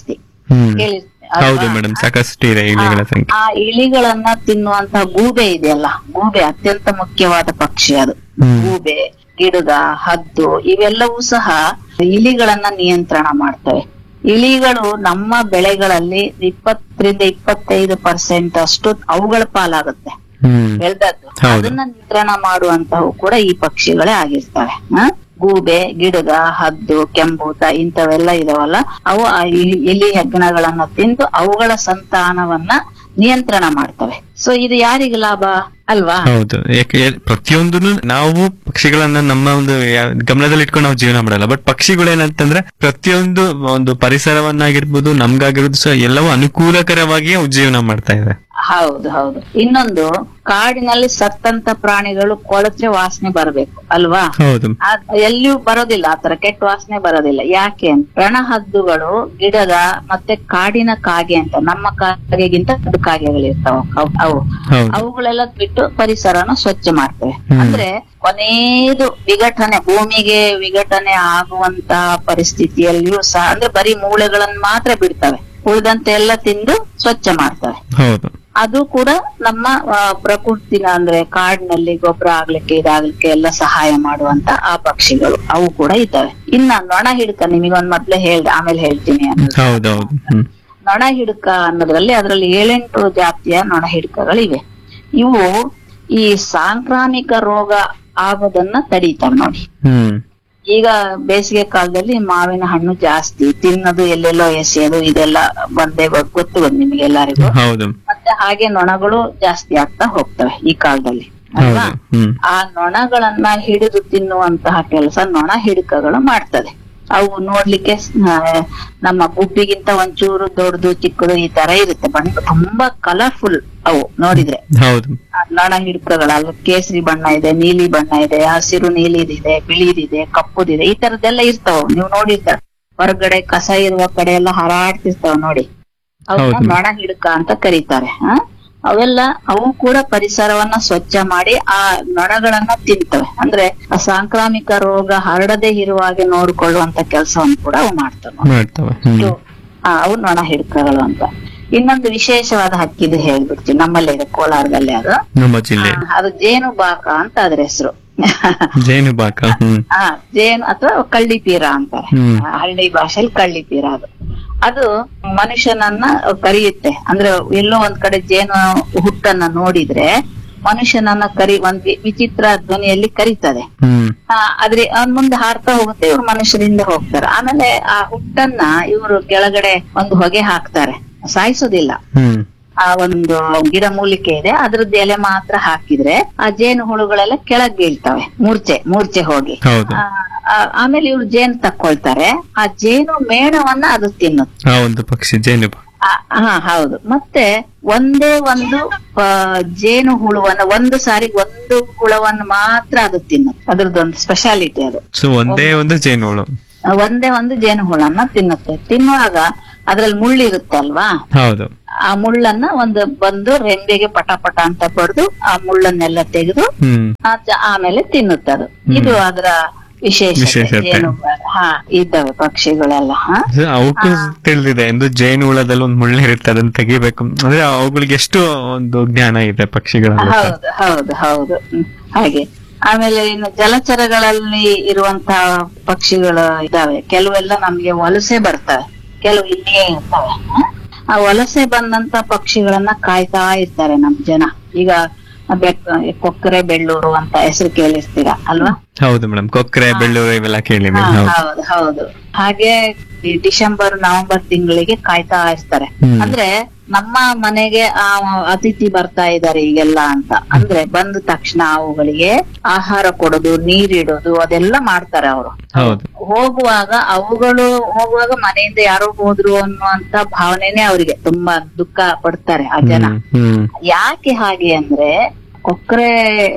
ಹ್ಮ್ ಕೇಳಿರ್ತೀವಿ ಹೌದು ಅಲ್ವಾ? ಮೇಡಮ್, ಸಾಕಷ್ಟು ಇದೆ ಇಲಿಗಳ ಸಂಖ್ಯೆ. ಆ ಇಲಿಗಳನ್ನ ತಿನ್ನುವಂತ ಗೂಬೆ ಇದೆಯಲ್ಲ, ಗೂಬೆ ಅತ್ಯಂತ ಮುಖ್ಯವಾದ ಪಕ್ಷಿ ಅದು. ಹ್ಮ್. ಗೂಬೆ, ಗಿಡುಗ, ಹದ್ದು ಇವೆಲ್ಲವೂ ಸಹ ಇಲಿಗಳನ್ನ ನಿಯಂತ್ರಣ ಮಾಡ್ತವೆ. ಇಲಿಗಳು ನಮ್ಮ ಬೆಳೆಗಳಲ್ಲಿ ಇಪ್ಪತ್ತರಿಂದ ಇಪ್ಪತ್ತೈದು ಪರ್ಸೆಂಟ್ ಅಷ್ಟು ಅವುಗಳ ಪಾಲಾಗುತ್ತೆ ಹ್ಮ್ ಬೆಳೆದದ್ದು. ಹೌದು. ಅದನ್ನ ನಿಯಂತ್ರಣ ಮಾಡುವಂತವು ಕೂಡ ಈ ಪಕ್ಷಿಗಳೇ ಆಗಿರ್ತವೆ. ಹ ಗೂಬೆ, ಗಿಡುಗ, ಹದ್ದು, ಕೆಂಬೂತ ಇಂಥವೆಲ್ಲ ಇದಾವಲ್ಲ, ಅವು ಆ ಇಲಿ ಇಲಿ ಹೆಗ್ಗಣಗಳನ್ನ ತಿಂದು ಅವುಗಳ ಸಂತಾನವನ್ನ ನಿಯಂತ್ರಣ ಮಾಡ್ತವೆ. ಸೊ ಇದು ಯಾರಿಗೆ ಲಾಭ ಅಲ್ವಾ? ಹೌದು, ಯಾಕೆ ಪ್ರತಿಯೊಂದನ್ನು ನಾವು ಪಕ್ಷಿಗಳನ್ನ ನಮ್ಮ ಒಂದು ಯಾ- ಗಮನದಲ್ಲಿ ಇಟ್ಕೊಂಡು ನಾವು ಜೀವನ ಮಾಡಲ್ಲ. ಬಟ್ ಪಕ್ಷಿಗಳೇನಂತಂದ್ರೆ ಪ್ರತಿಯೊಂದು ಒಂದು ಪರಿಸರವನ್ನಾಗಿರ್ಬೋದು, ನಮ್ಗಾಗಿರ್ಬೋದು ಸಹ ಎಲ್ಲವೂ ಅನುಕೂಲಕರವಾಗಿ ಅವು ಜೀವನ ಮಾಡ್ತಾ ಇದೆ. ಹೌದು ಹೌದು. ಇನ್ನೊಂದು, ಕಾಡಿನಲ್ಲಿ ಸತ್ತಂತ ಪ್ರಾಣಿಗಳು ಕೊಳಚೆ ವಾಸನೆ ಬರಬೇಕು ಅಲ್ವಾ? ಹೌದು. ಅದ್ ಎಲ್ಲಿಯೂ ಬರೋದಿಲ್ಲ, ಆತರ ಕೆಟ್ಟ ವಾಸನೆ ಬರೋದಿಲ್ಲ. ಯಾಕೆ ಅಂತ, ರಣಹದ್ದುಗಳು, ಗಿಡದ ಮತ್ತೆ ಕಾಡಿನ ಕಾಗೆ ಅಂತ, ನಮ್ಮ ಕಾಗೆಗಿಂತ ದೊಡ್ಡ ಕಾಗೆಗಳಿರ್ತಾವ ಅವು ಅವು ಹೌದು. ಅವುಗಳೆಲ್ಲ ಬಿಟ್ಟು ಪರಿಸರನ ಸ್ವಚ್ಛ ಮಾಡ್ತವೆ. ಹ್ಮ್. ಅಂದ್ರೆ ಕೊನೆಯದು ವಿಘಟನೆ, ಭೂಮಿಗೆ ವಿಘಟನೆ ಆಗುವಂತಹ ಪರಿಸ್ಥಿತಿಯಲ್ಲಿಯೂ ಸಹ ಅಂದ್ರೆ ಬರೀ ಮೂಳೆಗಳನ್ನ ಮಾತ್ರ ಬಿಡ್ತವೆ, ಉಳಿದಂತೆ ಎಲ್ಲ ತಿಂದು ಸ್ವಚ್ಛ ಮಾಡ್ತವೆ. ಹೌದು. ಅದು ಕೂಡ ನಮ್ಮ ಆ, ಪ್ರಕೃತಿನ ಅಂದ್ರೆ ಕಾಡಿನಲ್ಲಿ ಗೊಬ್ಬರ ಆಗ್ಲಿಕ್ಕೆ ಇದಾಗ್ಲಿಕ್ಕೆ ಎಲ್ಲ ಸಹಾಯ ಮಾಡುವಂತ ಆ ಪಕ್ಷಿಗಳು ಅವು ಕೂಡ ಇದ್ದಾವೆ. ಇನ್ನ ನೊಣ ಹಿಡ್ಕ ನಿಮಗೊಂದ್ ಮೊದ್ಲೇ ಹೇಳ್ದೆ, ಆಮೇಲೆ ಹೇಳ್ತೀನಿ ಅನ್ನೋದು. ಹೌದೌದು. ಹ್ಮ್. ನೊಣ ಹಿಡ್ಕ ಅನ್ನೋದ್ರಲ್ಲಿ ಅದರಲ್ಲಿ ಏಳೆಂಟು ಜಾತಿಯ ನೊಣ ಹಿಡ್ಕಗಳಿವೆ. ಇವು ಈ ಸಾಂಕ್ರಾಮಿಕ ರೋಗ ಆಗೋದನ್ನ ತಡೀತಾವ ನೋಡಿ. ಹ್ಮ್. ಈಗ ಬೇಸಿಗೆ ಕಾಲದಲ್ಲಿ ಮಾವಿನ ಹಣ್ಣು ಜಾಸ್ತಿ ತಿನ್ನೋದು, ಎಲ್ಲೆಲ್ಲೋ ಎಸೆಯೋದು ಇದೆಲ್ಲ ಬಂದೇ ಗೊ- ಗೊತ್ತು ಬಂದ್ ನಿಮ್ಗೆಲ್ಲರಿಗೂ. ಹೌದು. ಮತ್ತೆ ಹಾಗೆ ನೊಣಗಳು ಜಾಸ್ತಿ ಆಗ್ತಾ ಹೋಗ್ತವೆ ಈ ಕಾಲದಲ್ಲಿ ಅಲ್ವಾ? ಹೌದು. ಹ್ಮ್. ಆ ನೊಣಗಳನ್ನ ಹಿಡಿದು ತಿನ್ನುವಂತಹ ಕೆಲಸ ನೊಣ ಹಿಡ್ಕಗಳು ಮಾಡ್ತದೆ. ಅವು ನೋಡ್ಲಿಕ್ಕೆ ಆ, ನಮ್ಮ ಗುಬ್ಬಿಗಿಂತ ಒಂಚೂರು ದೊಡ್ಡದು ಚಿಕ್ಕದು ಈ ತರ ಇರುತ್ತೆ, ಬಣ್ಣ ತುಂಬಾ ಕಲರ್ಫುಲ್ ಅವು ನೋಡಿದ್ರೆ. ಹೌದು. ಆ ನೊಣ ಹಿಡ್ಕಗಳ ಕೇಸರಿ ಬಣ್ಣ ಇದೆ, ನೀಲಿ ಬಣ್ಣ ಇದೆ, ಹಸಿರು ನೀಲಿದಿದೆ, ಬಿಳಿದಿದೆ, ಕಪ್ಪುದಿದೆ, ಈ ತರದ್ದೆಲ್ಲ ಇರ್ತಾವ. ನೀವು ನೋಡಿರ್ತಾರ ಹೊರಗಡೆ ಕಸ ಇರುವ ಕಡೆ ಎಲ್ಲ ಹಾರಾಡ್ತಿರ್ತಾವ ನೋಡಿ, ಅವನ್ನ ಹೌದು. ನೊಣ ಹಿಡ್ಕ ಅಂತ ಕರೀತಾರೆ. ಹ ಅವೆಲ್ಲ ಅವು ಕೂಡ ಪರಿಸರವನ್ನ ಸ್ವಚ್ಛ ಮಾಡಿ ಆ ನೊಣಗಳನ್ನ ತಿಂತವೆ. ಅಂದ್ರೆ ಆ ಸಾಂಕ್ರಾಮಿಕ ರೋಗ ಹರಡದೆ ಇರುವ ಹಾಗೆ ನೋಡ್ಕೊಳ್ಳುವಂತ ಕೆಲಸವನ್ನು ಕೂಡ ಅವು ಮಾಡ್ತವೆ ನೋಡಿ. ಮಾಡ್ತವೆ. ಹ್ಮ್. ಇದು, ಆ, ಅವು ನೊಣ ಹಿಡ್ಕಗಳು ಅಂತ. ಇನ್ನೊಂದು ವಿಶೇಷವಾದ ಹಕ್ಕಿದು ಹೇಳ್ಬಿಡ್ತೀವಿ, ನಮ್ಮಲ್ಲೇ ಇದೆ ಕೋಲಾರದಲ್ಲಿ. ಅದು ನಮ್ಮ ಜಿಲ್ಲೆ ಆ, ಅದು ಜೇನು ಬಾಕ ಅಂತ ಅದ್ರ ಹೆಸರು. ಜೇನುಬಾಕ. ಹ್ಮ್. ಆ ಜೇನು ಅಥವಾ ಕಳ್ಳಿಪೀರ ಅಂತಾರೆ, ಹ್ಮ್. ಆ, ಹಳ್ಳಿ ಭಾಷೆಯಲ್ಲಿ ಕಳ್ಳಿಪೀರ. ಅದು ಅದು ಮನುಷ್ಯನನ್ನ ಕರಿಯುತ್ತೆ. ಅಂದ್ರೆ ಎಲ್ಲೋ ಒಂದ್ ಕಡೆ ಜೇನು ಹುಟ್ಟನ್ನ ನೋಡಿದ್ರೆ ಮನುಷ್ಯನನ್ನ ಕರಿ ಒಂದ್ ವಿ- ವಿಚಿತ್ರ ಧ್ವನಿಯಲ್ಲಿ ಕರೀತದೆ. ಹ್ಮ್. ಆ, ಆದ್ರೆ ಅವ್ನ್ ಮುಂದೆ ಹಾರ್ತಾ ಹೋಗುತ್ತೆ, ಇವ್ರು ಮನುಷ್ಯರಿಂದ ಹೋಗ್ತಾರೆ. ಆಮೇಲೆ ಆ ಹುಟ್ಟನ್ನ ಇವರು ಕೆಳಗಡೆ ಒಂದು ಹೊಗೆ ಹಾಕ್ತಾರೆ, ಸಾಯಿಸೋದಿಲ್ಲ. ಹ್ಮ್. ಆ ಒಂದು ಗಿಡ ಮೂಲಿಕೆ ಇದೆ, ಅದ್ರದ್ದು ಎಲೆ ಮಾತ್ರ ಹಾಕಿದ್ರೆ ಆ ಜೇನು ಹುಳುಗಳೆಲ್ಲ ಕೆಳಗ್ ಬೀಳ್ತವೆ, ಮೂರ್ಛೆ ಮೂರ್ಛೆ ಹೋಗಿ. ಹೌದು. ಆ, ಆ, ಆಮೇಲೆ ಇವ್ರು ಜೇನು ತಕ್ಕೊಳ್ತಾರೆ, ಆ ಜೇನು ಮೇಣವನ್ನ ಅದು ತಿನ್ನುತ್ತೆ. ಆ ಒಂದು ಪಕ್ಷಿ ಜೇನುಬಾಕ. ಆ, ಹಾ ಹೌದು. ಮತ್ತೆ ಒಂದೇ ಒಂದು ಆ, ಜೇನು ಹುಳುವನ್ನ ಒಂದು ಸಾರಿ ಒಂದು ಹುಳವನ್ನು ಮಾತ್ರ ಅದು ತಿನ್ನುತ್ತೆ. ಅದ್ರದ್ದೊಂದು ಸ್ಪೆಷಾಲಿಟಿ ಅದು. ಸೊ ಒಂದೇ ಒಂದು ಜೇನುಹುಳು. ಒಂದೇ ಒಂದು ಜೇನು ಹುಳನ್ನ ತಿನ್ನುತ್ತೆ. ತಿನ್ನುವಾಗ ಅದ್ರಲ್ಲಿ ಮುಳ್ಳಿರುತ್ತೆ ಅಲ್ವಾ, ಹೌದು. ಆ ಮುಳ್ಳನ್ನ ಒಂದು ಬಂದು ರೆಂಬೆಗೆ ಪಟ ಪಟ ಅಂತ ಬಡ್ದು ಆ ಮುಳ್ಳನ್ನೆಲ್ಲ ತೆಗೆದು ಹ್ಮ್. ಆ ಜ- ಆಮೇಲೆ ತಿನ್ನುತ್ತದು. ಇದು ಅದರ ವಿಶೇಷತೆ. ವಿಶೇಷತೆ. ಜೇನು ಹಾ ಇದ್ದಾವೆ ಪಕ್ಷಿಗಳೆಲ್ಲ. ಹಾ So, ಅವಕ್ಕೂ ತಿಳಿದಿದೆ ಎಂದು ಜೇನು ಹುಳದಲ್ಲಿ ಒಂದು ಮುಳ್ಳು ಇರುತ್ತೆ, ಅದನ್ನ ತೆಗಿಬೇಕು ಅಂದ್ರೆ ಅವುಗಳಿಗೆ ಎಷ್ಟು ಒಂದು ಜ್ಞಾನ ಇದೆ ಪಕ್ಷಿಗಳಲ್ಲಿ. ಹೌದು ಹೌದು ಹೌದು. ಹ್ಮ್. ಹಾಗೆ ಆಮೇಲೆ ಇನ್ನು ಜಲಚರಗಳಲ್ಲಿ ಇರುವಂತಹ ಪಕ್ಷಿಗಳು ಇದಾವೆ. ಕೆಲವೆಲ್ಲ ನಮ್ಗೆ ವಲಸೆ ಬರ್ತವೆ, ಕೆಲವು ಇಲ್ಲಿಯೇ ಇರ್ತವೆ. ಹ್ಮ್. ಆ ವಲಸೆ ಬಂದಂತ ಪಕ್ಷಿಗಳನ್ನ ಕಾಯ್ತಾ ಇರ್ತಾರೆ ನಮ್ ಜನ. ಈಗ ಬೆಕ್ಕ ಕೊಕ್ಕರೆ ಬೆಳ್ಳೂರು ಅಂತ ಹೆಸರು ಕೇಳಿರ್ತೀರಾ ಅಲ್ವಾ? ಹೌದು ಮೇಡಮ್, ಕೊಕ್ಕರೆ ಬೆಳ್ಳೂರು ಇವೆಲ್ಲ ಕೇಳಿದೆ. ಹಾ, ಹೌದು. ಹೌದು ಹೌದು. ಹಾಗೆ ಈ ಡಿಸೆಂಬರ್ ನವೆಂಬರ್ ತಿಂಗಳಿಗೆ ಕಾಯ್ತಾ ಇರ್ತಾರೆ. ಹ್ಮ್. ಅಂದ್ರೆ ನಮ್ಮ ಮನೆಗೆ ಆ ಅತಿಥಿ ಬರ್ತಾ ಇದ್ದಾರೆ ಈಗೆಲ್ಲ ಅಂತ ಅಂದ್ರೆ ಬಂದ ತಕ್ಷಣ ಅವುಗಳಿಗೆ ಆಹಾರ ಕೊಡೋದು, ನೀರಿಡೋದು ಅದೆಲ್ಲ ಮಾಡ್ತಾರೆ ಅವರು. ಹೌದು. ಹೋಗುವಾಗ ಅವುಗಳು ಹೋಗುವಾಗ ಮನೆಯಿಂದ ಯಾರೋ ಹೋದ್ರು ಅನ್ನುವಂತ ಭಾವನೆನೆ ಅವರಿಗೆ ತುಂಬಾ ದುಃಖ ಪಡ್ತಾರೆ ಆ ಜನ. ಹ್ಮ್. ಹ್ಮ್. ಯಾಕೆ ಹಾಗೆ ಅಂದ್ರೆ ಕೊಕ್ಕರೆ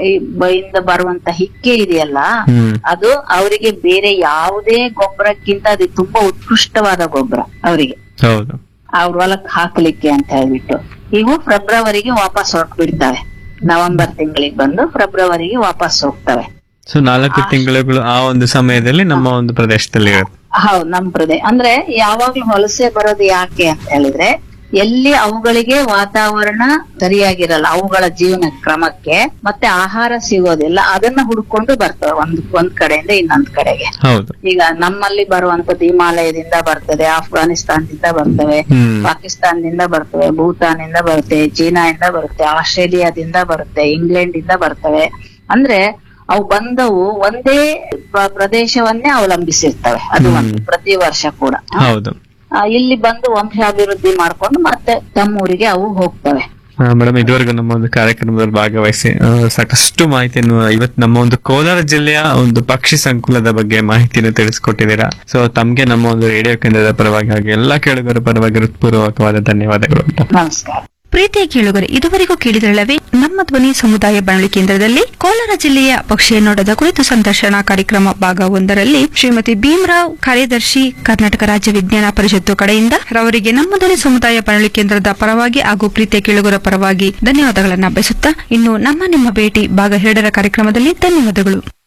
ಇಂದ ಬರುವಂತ ಹಿಕ್ಕೆ ಇದೆಯಲ್ಲ, ಹ್ಮ್. ಅದು ಅವರಿಗೆ ಬೇರೆ ಯಾವುದೇ ಗೊಬ್ಬರಕ್ಕಿಂತ ಅದು ತುಂಬಾ ಉತ್ಕೃಷ್ಟವಾದ ಗೊಬ್ಬರ ಅವರಿಗೆ, ಹೌದು. ಅವ್ರ ಹೊಲಕ್ ಹಾಕ್ಲಿಕ್ಕೆ ಅಂತ ಹೇಳ್ಬಿಟ್ಟು. ಇವು ಫೆಬ್ರವರಿಗೆ ವಾಪಸ್ ಹೊರಟು ಬಿಡ್ತವೆ. ನವೆಂಬರ್ ತಿಂಗಳಿಗೆ ಬಂದು ಫೆಬ್ರವರಿಗೆ ವಾಪಸ್ ಹೋಗ್ತವೆ. ಸೊ ನಾಲ್ಕು ತಿಂಗಳುಗಳು ಆ ಒಂದು ಸಮಯದಲ್ಲಿ ನಮ್ಮ ಒಂದು ಪ್ರದೇಶದಲ್ಲಿ ಇರುತ್ತೆ. ಹೌದು, ನಮ್ ಪ್ರದೇಶ ಅಂದ್ರೆ ಯಾವಾಗ್ಲೂ ವಲಸೆ ಬರೋದು ಯಾಕೆ ಅಂತ ಹೇಳಿದ್ರೆ, ಎಲ್ಲಿ ಅವುಗಳಿಗೆ ವಾತಾವರಣ ಸರಿಯಾಗಿರಲ್ಲ, ಅವುಗಳ ಜೀವನ ಕ್ರಮಕ್ಕೆ ಮತ್ತೆ ಆಹಾರ ಸಿಗೋದಿಲ್ಲ, ಅದನ್ನ ಹುಡ್ಕೊಂಡು ಬರ್ತವೆ ಒಂದ್ ಒಂದ್ ಕಡೆಯಿಂದ ಇನ್ನೊಂದ್ ಕಡೆಗೆ. ಹೌದು. ಈಗ ನಮ್ಮಲ್ಲಿ ಬರುವಂತದ್ದು ಹಿಮಾಲಯದಿಂದ ಬರ್ತದೆ, ಆಫ್ಘಾನಿಸ್ತಾನದಿಂದ ಬರ್ತವೆ, ಹ್ಮ್. ಪಾಕಿಸ್ತಾನದಿಂದ ಬರ್ತವೆ, ಭೂತಾನಿಂದ ಬರುತ್ತೆ, ಚೀನಾದಿಂದ ಬರುತ್ತೆ, ಆಸ್ಟ್ರೇಲಿಯಾದಿಂದ ಬರುತ್ತೆ, ಇಂಗ್ಲೆಂಡ್ ಇಂದ ಬರ್ತವೆ. ಅಂದ್ರೆ ಅವು ಬಂದವು ಒಂದೇ ಪ್ರ- ಪ್ರದೇಶವನ್ನೇ ಅವಲಂಬಿಸಿರ್ತವೆ. ಅದು ಒಂದು ಪ್ರತಿ ವರ್ಷ ಕೂಡ ಹೌದು ಆ, ಇಲ್ಲಿ ಬಂದು ವಂಶಾಭಿವೃದ್ಧಿ ಮಾಡ್ಕೊಂಡು ಮತ್ತೆ ತಮ್ಮೂರಿಗೆ ಅವು ಹೋಗ್ತವೆ. ಮೇಡಮ್, ಇದುವರೆಗೂ ನಮ್ಮ ಒಂದು ಕಾರ್ಯಕ್ರಮದಲ್ಲಿ ಭಾಗವಹಿಸಿ ಆ, ಸಾಕಷ್ಟು ಮಾಹಿತಿಯನ್ನು ಇವತ್ತು ನಮ್ಮ ಒಂದು ಕೋಲಾರ ಜಿಲ್ಲೆಯ ಒಂದು ಪಕ್ಷಿ ಸಂಕುಲದ ಬಗ್ಗೆ ಮಾಹಿತಿಯನ್ನು ತಿಳಿಸ್ಕೊಟ್ಟಿದ್ದೀರಾ. ಸೊ ತಮ್ಗೆ ನಮ್ಮ ಒಂದು ರೇಡಿಯೋ ಕೇಂದ್ರದ ಪರವಾಗಿ ಹಾಗೆ ಎಲ್ಲಾ ಕೇಳುಗರ ಪರವಾಗಿ ಹೃತ್ಪೂರ್ವಕವಾದ ಧನ್ಯವಾದಗಳು. ನಮಸ್ಕಾರ. ಪ್ರೀತಿಯ ಕೇಳುಗರೆ, ಇದುವರೆಗೂ ಕೇಳಿದ್ರಲ್ಲವೇ ನಮ್ಮ ಧ್ವನಿ ಸಮುದಾಯ ಬಾನುಲಿ ಕೇಂದ್ರದಲ್ಲಿ ಕೋಲಾರ ಜಿಲ್ಲೆಯ ಪಕ್ಷಿ ನೋಟದ ಕುರಿತು ಸಂದರ್ಶನ ಕಾರ್ಯಕ್ರಮ ಭಾಗ ಒಂದರಲ್ಲಿ ಶ್ರೀಮತಿ ಭೀಮರಾವ್, ಕಾರ್ಯದರ್ಶಿ, ಕರ್ನಾಟಕ ರಾಜ್ಯ ವಿಜ್ಞಾನ ಪರಿಷತ್ತು ಕಡೆಯಿಂದ ರವರಿಗೆ ನಮ್ಮ ಧ್ವನಿ ಸಮುದಾಯ ಬಾನುಲಿ ಕೇಂದ್ರದ ಪರವಾಗಿ ಹಾಗೂ ಪ್ರೀತಿಯ ಕೇಳುಗರ ಪರವಾಗಿ ಧನ್ಯವಾದಗಳನ್ನು ಬಯಸುತ್ತಾ, ಇನ್ನು ನಮ್ಮ ನಿಮ್ಮ ಭೇಟಿ ಭಾಗ ಎರಡರ ಕಾರ್ಯಕ್ರಮದಲ್ಲಿ ಧನ್ಯವಾದಗಳು.